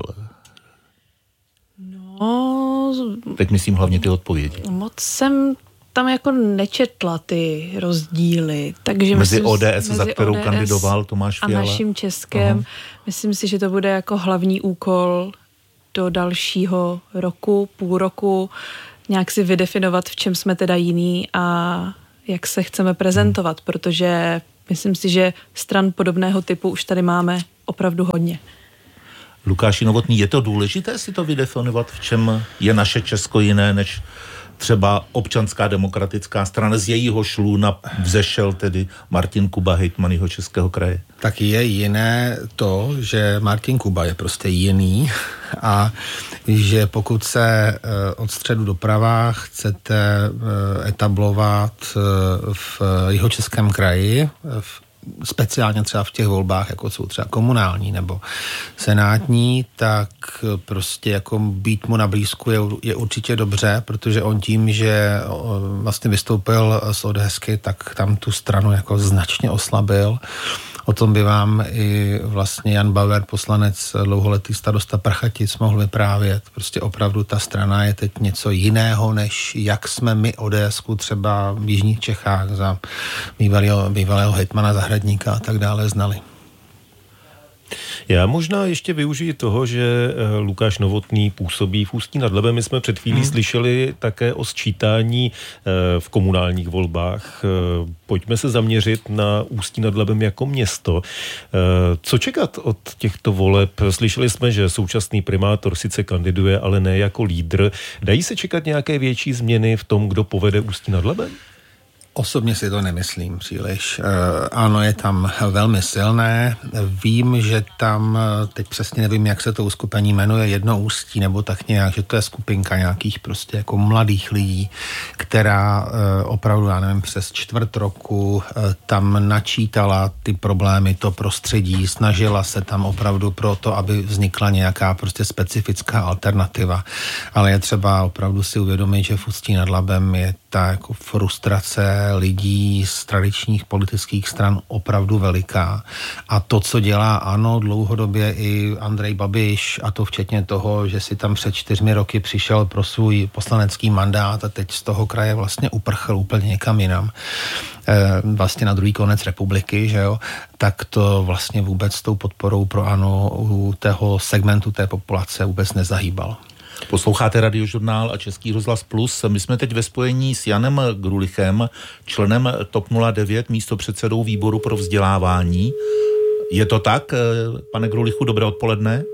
Teď myslím hlavně ty odpovědi. Moc jsem tam jako nečetla ty rozdíly. Takže mezi ODS, za kterou ODS kandidoval Tomáš Fiala. A naším Českem. Myslím si, že to bude jako hlavní úkol do dalšího roku, půl roku, nějak si vydefinovat, v čem jsme teda jiný a jak se chceme prezentovat, protože myslím si, že stran podobného typu už tady máme opravdu hodně. Lukáši Novotný, je to důležité si to vydefinovat, v čem je naše Česko jiné než třeba Občanská demokratická strana, z jejího šlůna vzešel tedy Martin Kuba, hejtman Jihočeského kraje? Tak je jiné to, že Martin Kuba je prostě jiný a že pokud se od středu doprava chcete etablovat v Jihočeském kraji, speciálně třeba v těch volbách, jako jsou třeba komunální nebo senátní, tak prostě jako být mu na blízku je určitě dobře, protože on tím, že vlastně vystoupil z ODSky, tak tam tu stranu jako značně oslabil. O tom by vám i vlastně Jan Bauer, poslanec, dlouholetý starosta Prchatic, mohl vyprávět. Prostě opravdu ta strana je teď něco jiného, než jak jsme my ODSku třeba v jižních Čechách za bývalého hejtmana Zahradníka a tak dále znali. Já možná ještě využiji toho, že Lukáš Novotný působí v Ústí nad Labem. My jsme před chvílí slyšeli také o sčítání v komunálních volbách. Pojďme se zaměřit na Ústí nad Labem jako město. Co čekat od těchto voleb? Slyšeli jsme, že současný primátor sice kandiduje, ale ne jako lídr. Dají se čekat nějaké větší změny v tom, kdo povede Ústí nad Labem? Osobně si to nemyslím příliš. Ano, je tam velmi silné. Vím, že tam, teď přesně nevím, jak se to uskupení jmenuje, Jedno Ústí, nebo tak nějak, že to je skupinka nějakých prostě jako mladých lidí, která opravdu, já nevím, přes čtvrt roku tam načítala ty problémy, to prostředí, snažila se tam opravdu pro to, aby vznikla nějaká prostě specifická alternativa. Ale je třeba opravdu si uvědomit, že v Ústí nad Labem je ta jako frustrace lidí z tradičních politických stran opravdu veliká. A to, co dělá ANO dlouhodobě i Andrej Babiš, a to včetně toho, že si tam před 4 roky přišel pro svůj poslanecký mandát a teď z toho kraje vlastně uprchl úplně někam jinam, vlastně na druhý konec republiky, že jo, tak to vlastně vůbec s tou podporou pro ANO u tého segmentu té populace vůbec nezahýbal. Posloucháte Radiožurnál a Český rozhlas Plus. My jsme teď ve spojení s Janem Grulichem, členem TOP 09, místopředsedou výboru pro vzdělávání. Je to tak, pane Grulichu, dobré odpoledne?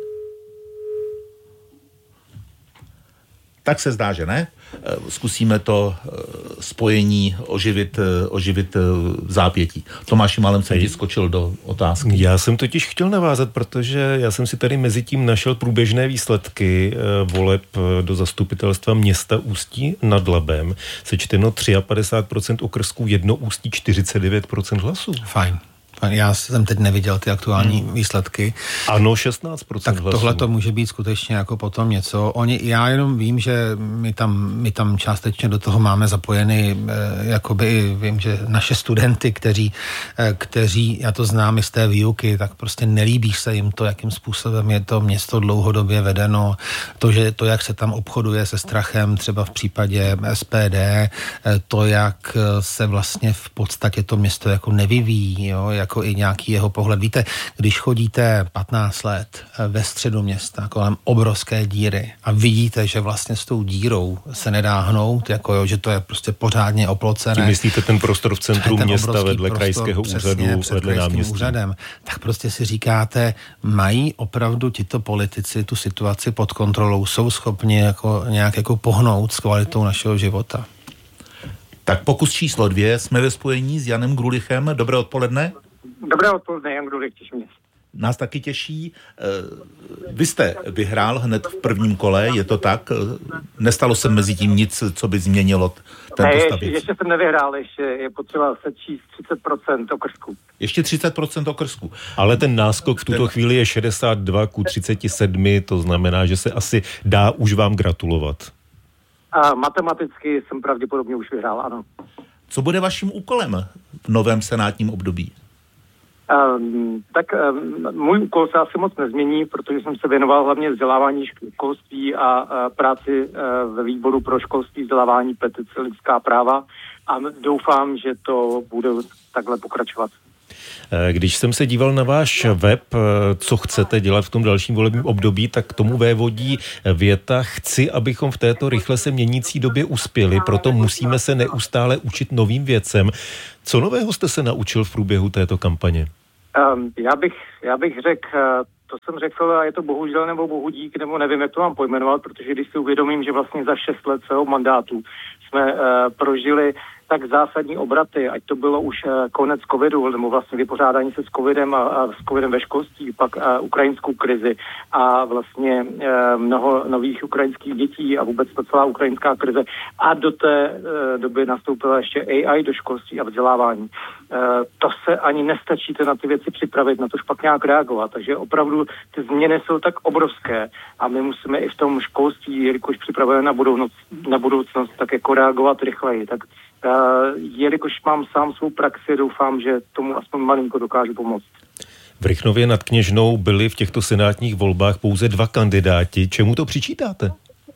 Tak se zdá, že ne. Zkusíme to spojení oživit zápětí. Tomáši, málem jsem ti skočil do otázky. Já jsem totiž chtěl navázat, protože já jsem si tady mezi tím našel průběžné výsledky voleb do zastupitelstva města Ústí nad Labem. Sečteno 53% okrsků, Jedno Ústí 49% hlasů. Fajn. Já jsem teď neviděl ty aktuální výsledky. Ano, 16% tak hlasů. Tohle to může být skutečně jako potom něco. Já jenom vím, že my tam částečně do toho máme zapojeny, jakoby vím, že naše studenty, kteří, já to znám i z té výuky, tak prostě nelíbí se jim to, jakým způsobem je to město dlouhodobě vedeno, to, jak se tam obchoduje se strachem, třeba v případě SPD, to, jak se vlastně v podstatě to město jako nevyvíjí, jo, jako i nějaký jeho pohled. Víte, když chodíte 15 let ve středu města kolem obrovské díry a vidíte, že vlastně s tou dírou se nedá hnout, jako jo, že to je prostě pořádně oplocené. Tím myslíte ten prostor v centru města vedle krajského úřadu, vedle náměstí? Úřadem, tak prostě si říkáte, mají opravdu tito politici tu situaci pod kontrolou, jsou schopni jako nějak jako pohnout s kvalitou našeho života. Tak pokus číslo 2, jsme ve spojení s Janem Grulichem. Dobré odpoledne. Dobré odpoledne, Jan Grulich, těší mě. Nás taky těší. Vy jste vyhrál hned v prvním kole, je to tak? Nestalo se mezi tím nic, co by změnilo tento stav? Ještě jsem nevyhrál, ještě je potřeba sečíst 30% okrsků. Ještě 30% okrsků. Ale ten náskok v tuto chvíli je 62-37, to znamená, že se asi dá už vám gratulovat. A matematicky jsem pravděpodobně už vyhrál, ano. Co bude vaším úkolem v novém senátním období? Můj úkol se asi moc nezmění, protože jsem se věnoval hlavně vzdělávání školství a práci ve výboru pro školství, vzdělávání, petice, lidská práva a doufám, že to bude takhle pokračovat. Když jsem se díval na váš web, co chcete dělat v tom dalším volebním období, tak tomu vévodí věta: chci, abychom v této rychle se měnící době uspěli, proto musíme se neustále učit novým věcem. Co nového jste se naučil v průběhu této kampaně? Já bych řekl, to jsem řekl, a je to bohužel nebo bohudík, nebo nevím, jak to mám pojmenovat, protože když si uvědomím, že vlastně za 6 let svého mandátu jsme prožili tak zásadní obraty, ať to bylo už konec covidu, nebo vlastně vypořádání se s covidem a s covidem ve školství, pak ukrajinskou krizi a vlastně mnoho nových ukrajinských dětí a vůbec to celá ukrajinská krize. A do té doby nastoupila ještě AI do školství a vzdělávání. To se ani nestačíte na ty věci připravit, na to špak nějak reagovat. Takže opravdu ty změny jsou tak obrovské a my musíme i v tom školství, jelikož připravujeme na budoucnost, tak jako reagovat rychleji. Tak jelikož mám sám svou praxi, doufám, že tomu aspoň malinko dokážu pomoct. V Rychnově nad Kněžnou byli v těchto senátních volbách pouze 2 kandidáti. Čemu to přičítáte?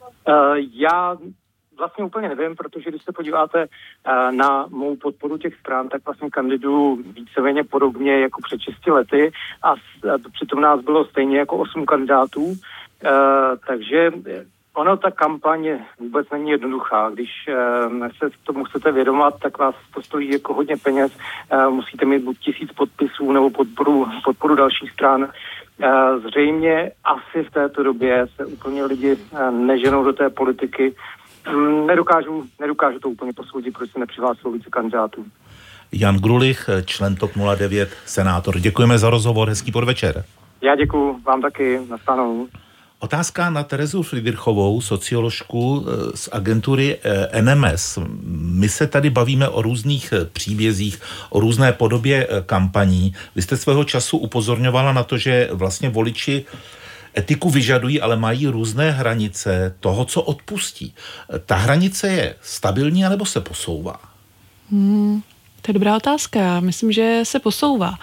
Já vlastně úplně nevím, protože když se podíváte na mou podporu těch stran, tak vlastně kandiduju víceméně podobně jako před 6 lety a přitom nás bylo stejně jako 8 kandidátů, takže ono, ta kampaň vůbec není jednoduchá. Když se tomu chcete vědomat, tak vás to stojí jako hodně peněz. Musíte mít buď 1000 podpisů nebo podporu dalších stran. Zřejmě asi v této době se úplně lidi neženou do té politiky. Nedokážu to úplně posoudit, proč se nepřihlásilo více kandidátů. Jan Grulich, člen TOP 09, senátor. Děkujeme za rozhovor, hezký podvečer. Já děkuju, vám taky, nashledanou. Otázka na Terezu Friedrichovou, socioložku z agentury NMS. My se tady bavíme o různých příbězích, o různé podobě kampaní. Vy jste svého času upozorňovala na to, že vlastně voliči etiku vyžadují, ale mají různé hranice toho, co odpustí. Ta hranice je stabilní, anebo se posouvá? To je dobrá otázka. Já myslím, že se posouvá.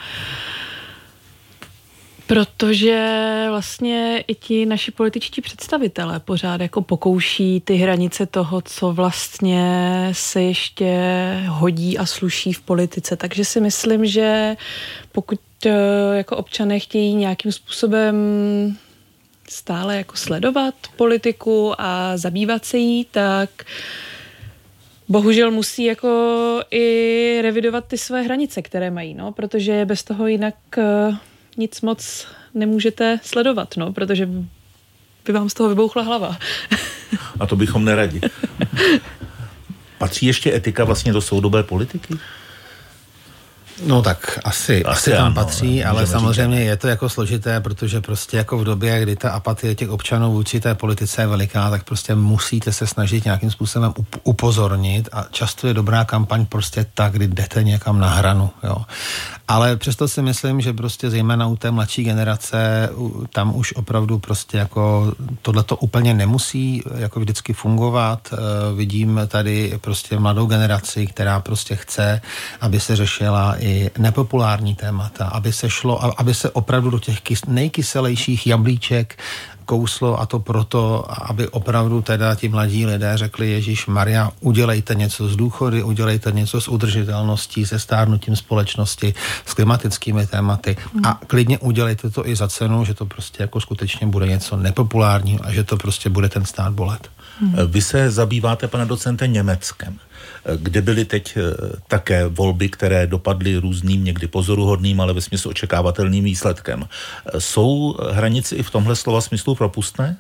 Protože vlastně i ti naši političtí představitelé pořád jako pokouší ty hranice toho, co vlastně se ještě hodí a sluší v politice. Takže si myslím, že pokud jako občané chtějí nějakým způsobem stále jako sledovat politiku a zabývat se jí, tak bohužel musí jako i revidovat ty své hranice, které mají, no, protože bez toho jinak nic moc nemůžete sledovat, no, protože by vám z toho vybouchla hlava. A to bychom neradi. Patří ještě etika vlastně do soudobé politiky? No tak asi tam patří, ale samozřejmě je to jako složité, protože prostě jako v době, kdy ta apatie těch občanů vůči té politice je veliká, tak prostě musíte se snažit nějakým způsobem upozornit a často je dobrá kampaň prostě tak, kdy jdete někam na hranu, jo. Ale přesto si myslím, že prostě zejména u té mladší generace tam už opravdu prostě jako tohleto úplně nemusí jako vždycky fungovat. Vidím tady prostě mladou generaci, která prostě chce, aby se řešila i nepopulární témata, aby se opravdu do těch nejkyselejších jablíček kouslo, a to proto, aby opravdu teda ti mladí lidé řekli: Ježíš Maria, udělejte něco z důchody, udělejte něco s udržitelností, se stárnutím společnosti, s klimatickými tématy a klidně udělejte to i za cenu, že to prostě jako skutečně bude něco nepopulárního a že to prostě bude ten stát bolet. Vy se zabýváte, pane docente, Německem, kde byly teď také volby, které dopadly různým, někdy pozoruhodným, ale vesměs očekávatelným výsledkem. Jsou hranice i v tomhle slova smyslu propustné?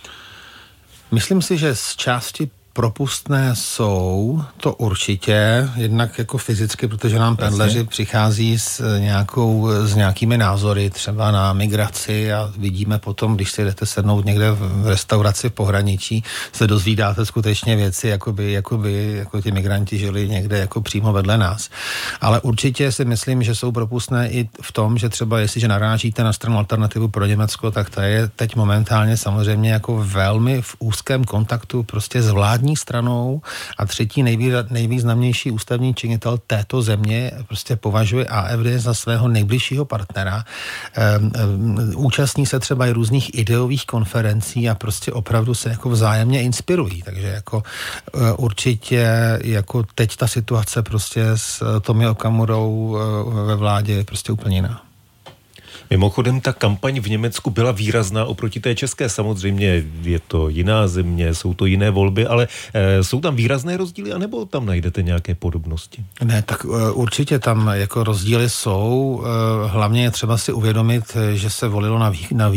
Myslím si, že z části propustné jsou, to určitě, jednak jako fyzicky, protože nám pendleři přichází s nějakými názory, třeba na migraci, a vidíme potom, když si jdete sednout někde v restauraci v pohraničí, se dozvídáte skutečně věci, jako ti migranti žili někde jako přímo vedle nás. Ale určitě si myslím, že jsou propustné i v tom, že třeba jestliže narážíte na stranu Alternativu pro Německo, tak ta je teď momentálně samozřejmě jako velmi v úzkém kontaktu prostě s vládní stranou a třetí nejvýznamnější ústavní činitel této země prostě považuje AfD za svého nejbližšího partnera. Účastní se třeba i různých ideových konferencí a prostě opravdu se jako vzájemně inspirují. Takže jako určitě jako teď ta situace prostě s Tomio Okamurou ve vládě je prostě úplně jiná. Mimochodem, ta kampaň v Německu byla výrazná oproti té české. Samozřejmě je to jiná země, jsou to jiné volby, ale jsou tam výrazné rozdíly, anebo tam najdete nějaké podobnosti? Ne, tak určitě tam jako rozdíly jsou. Hlavně je třeba si uvědomit, že se volilo na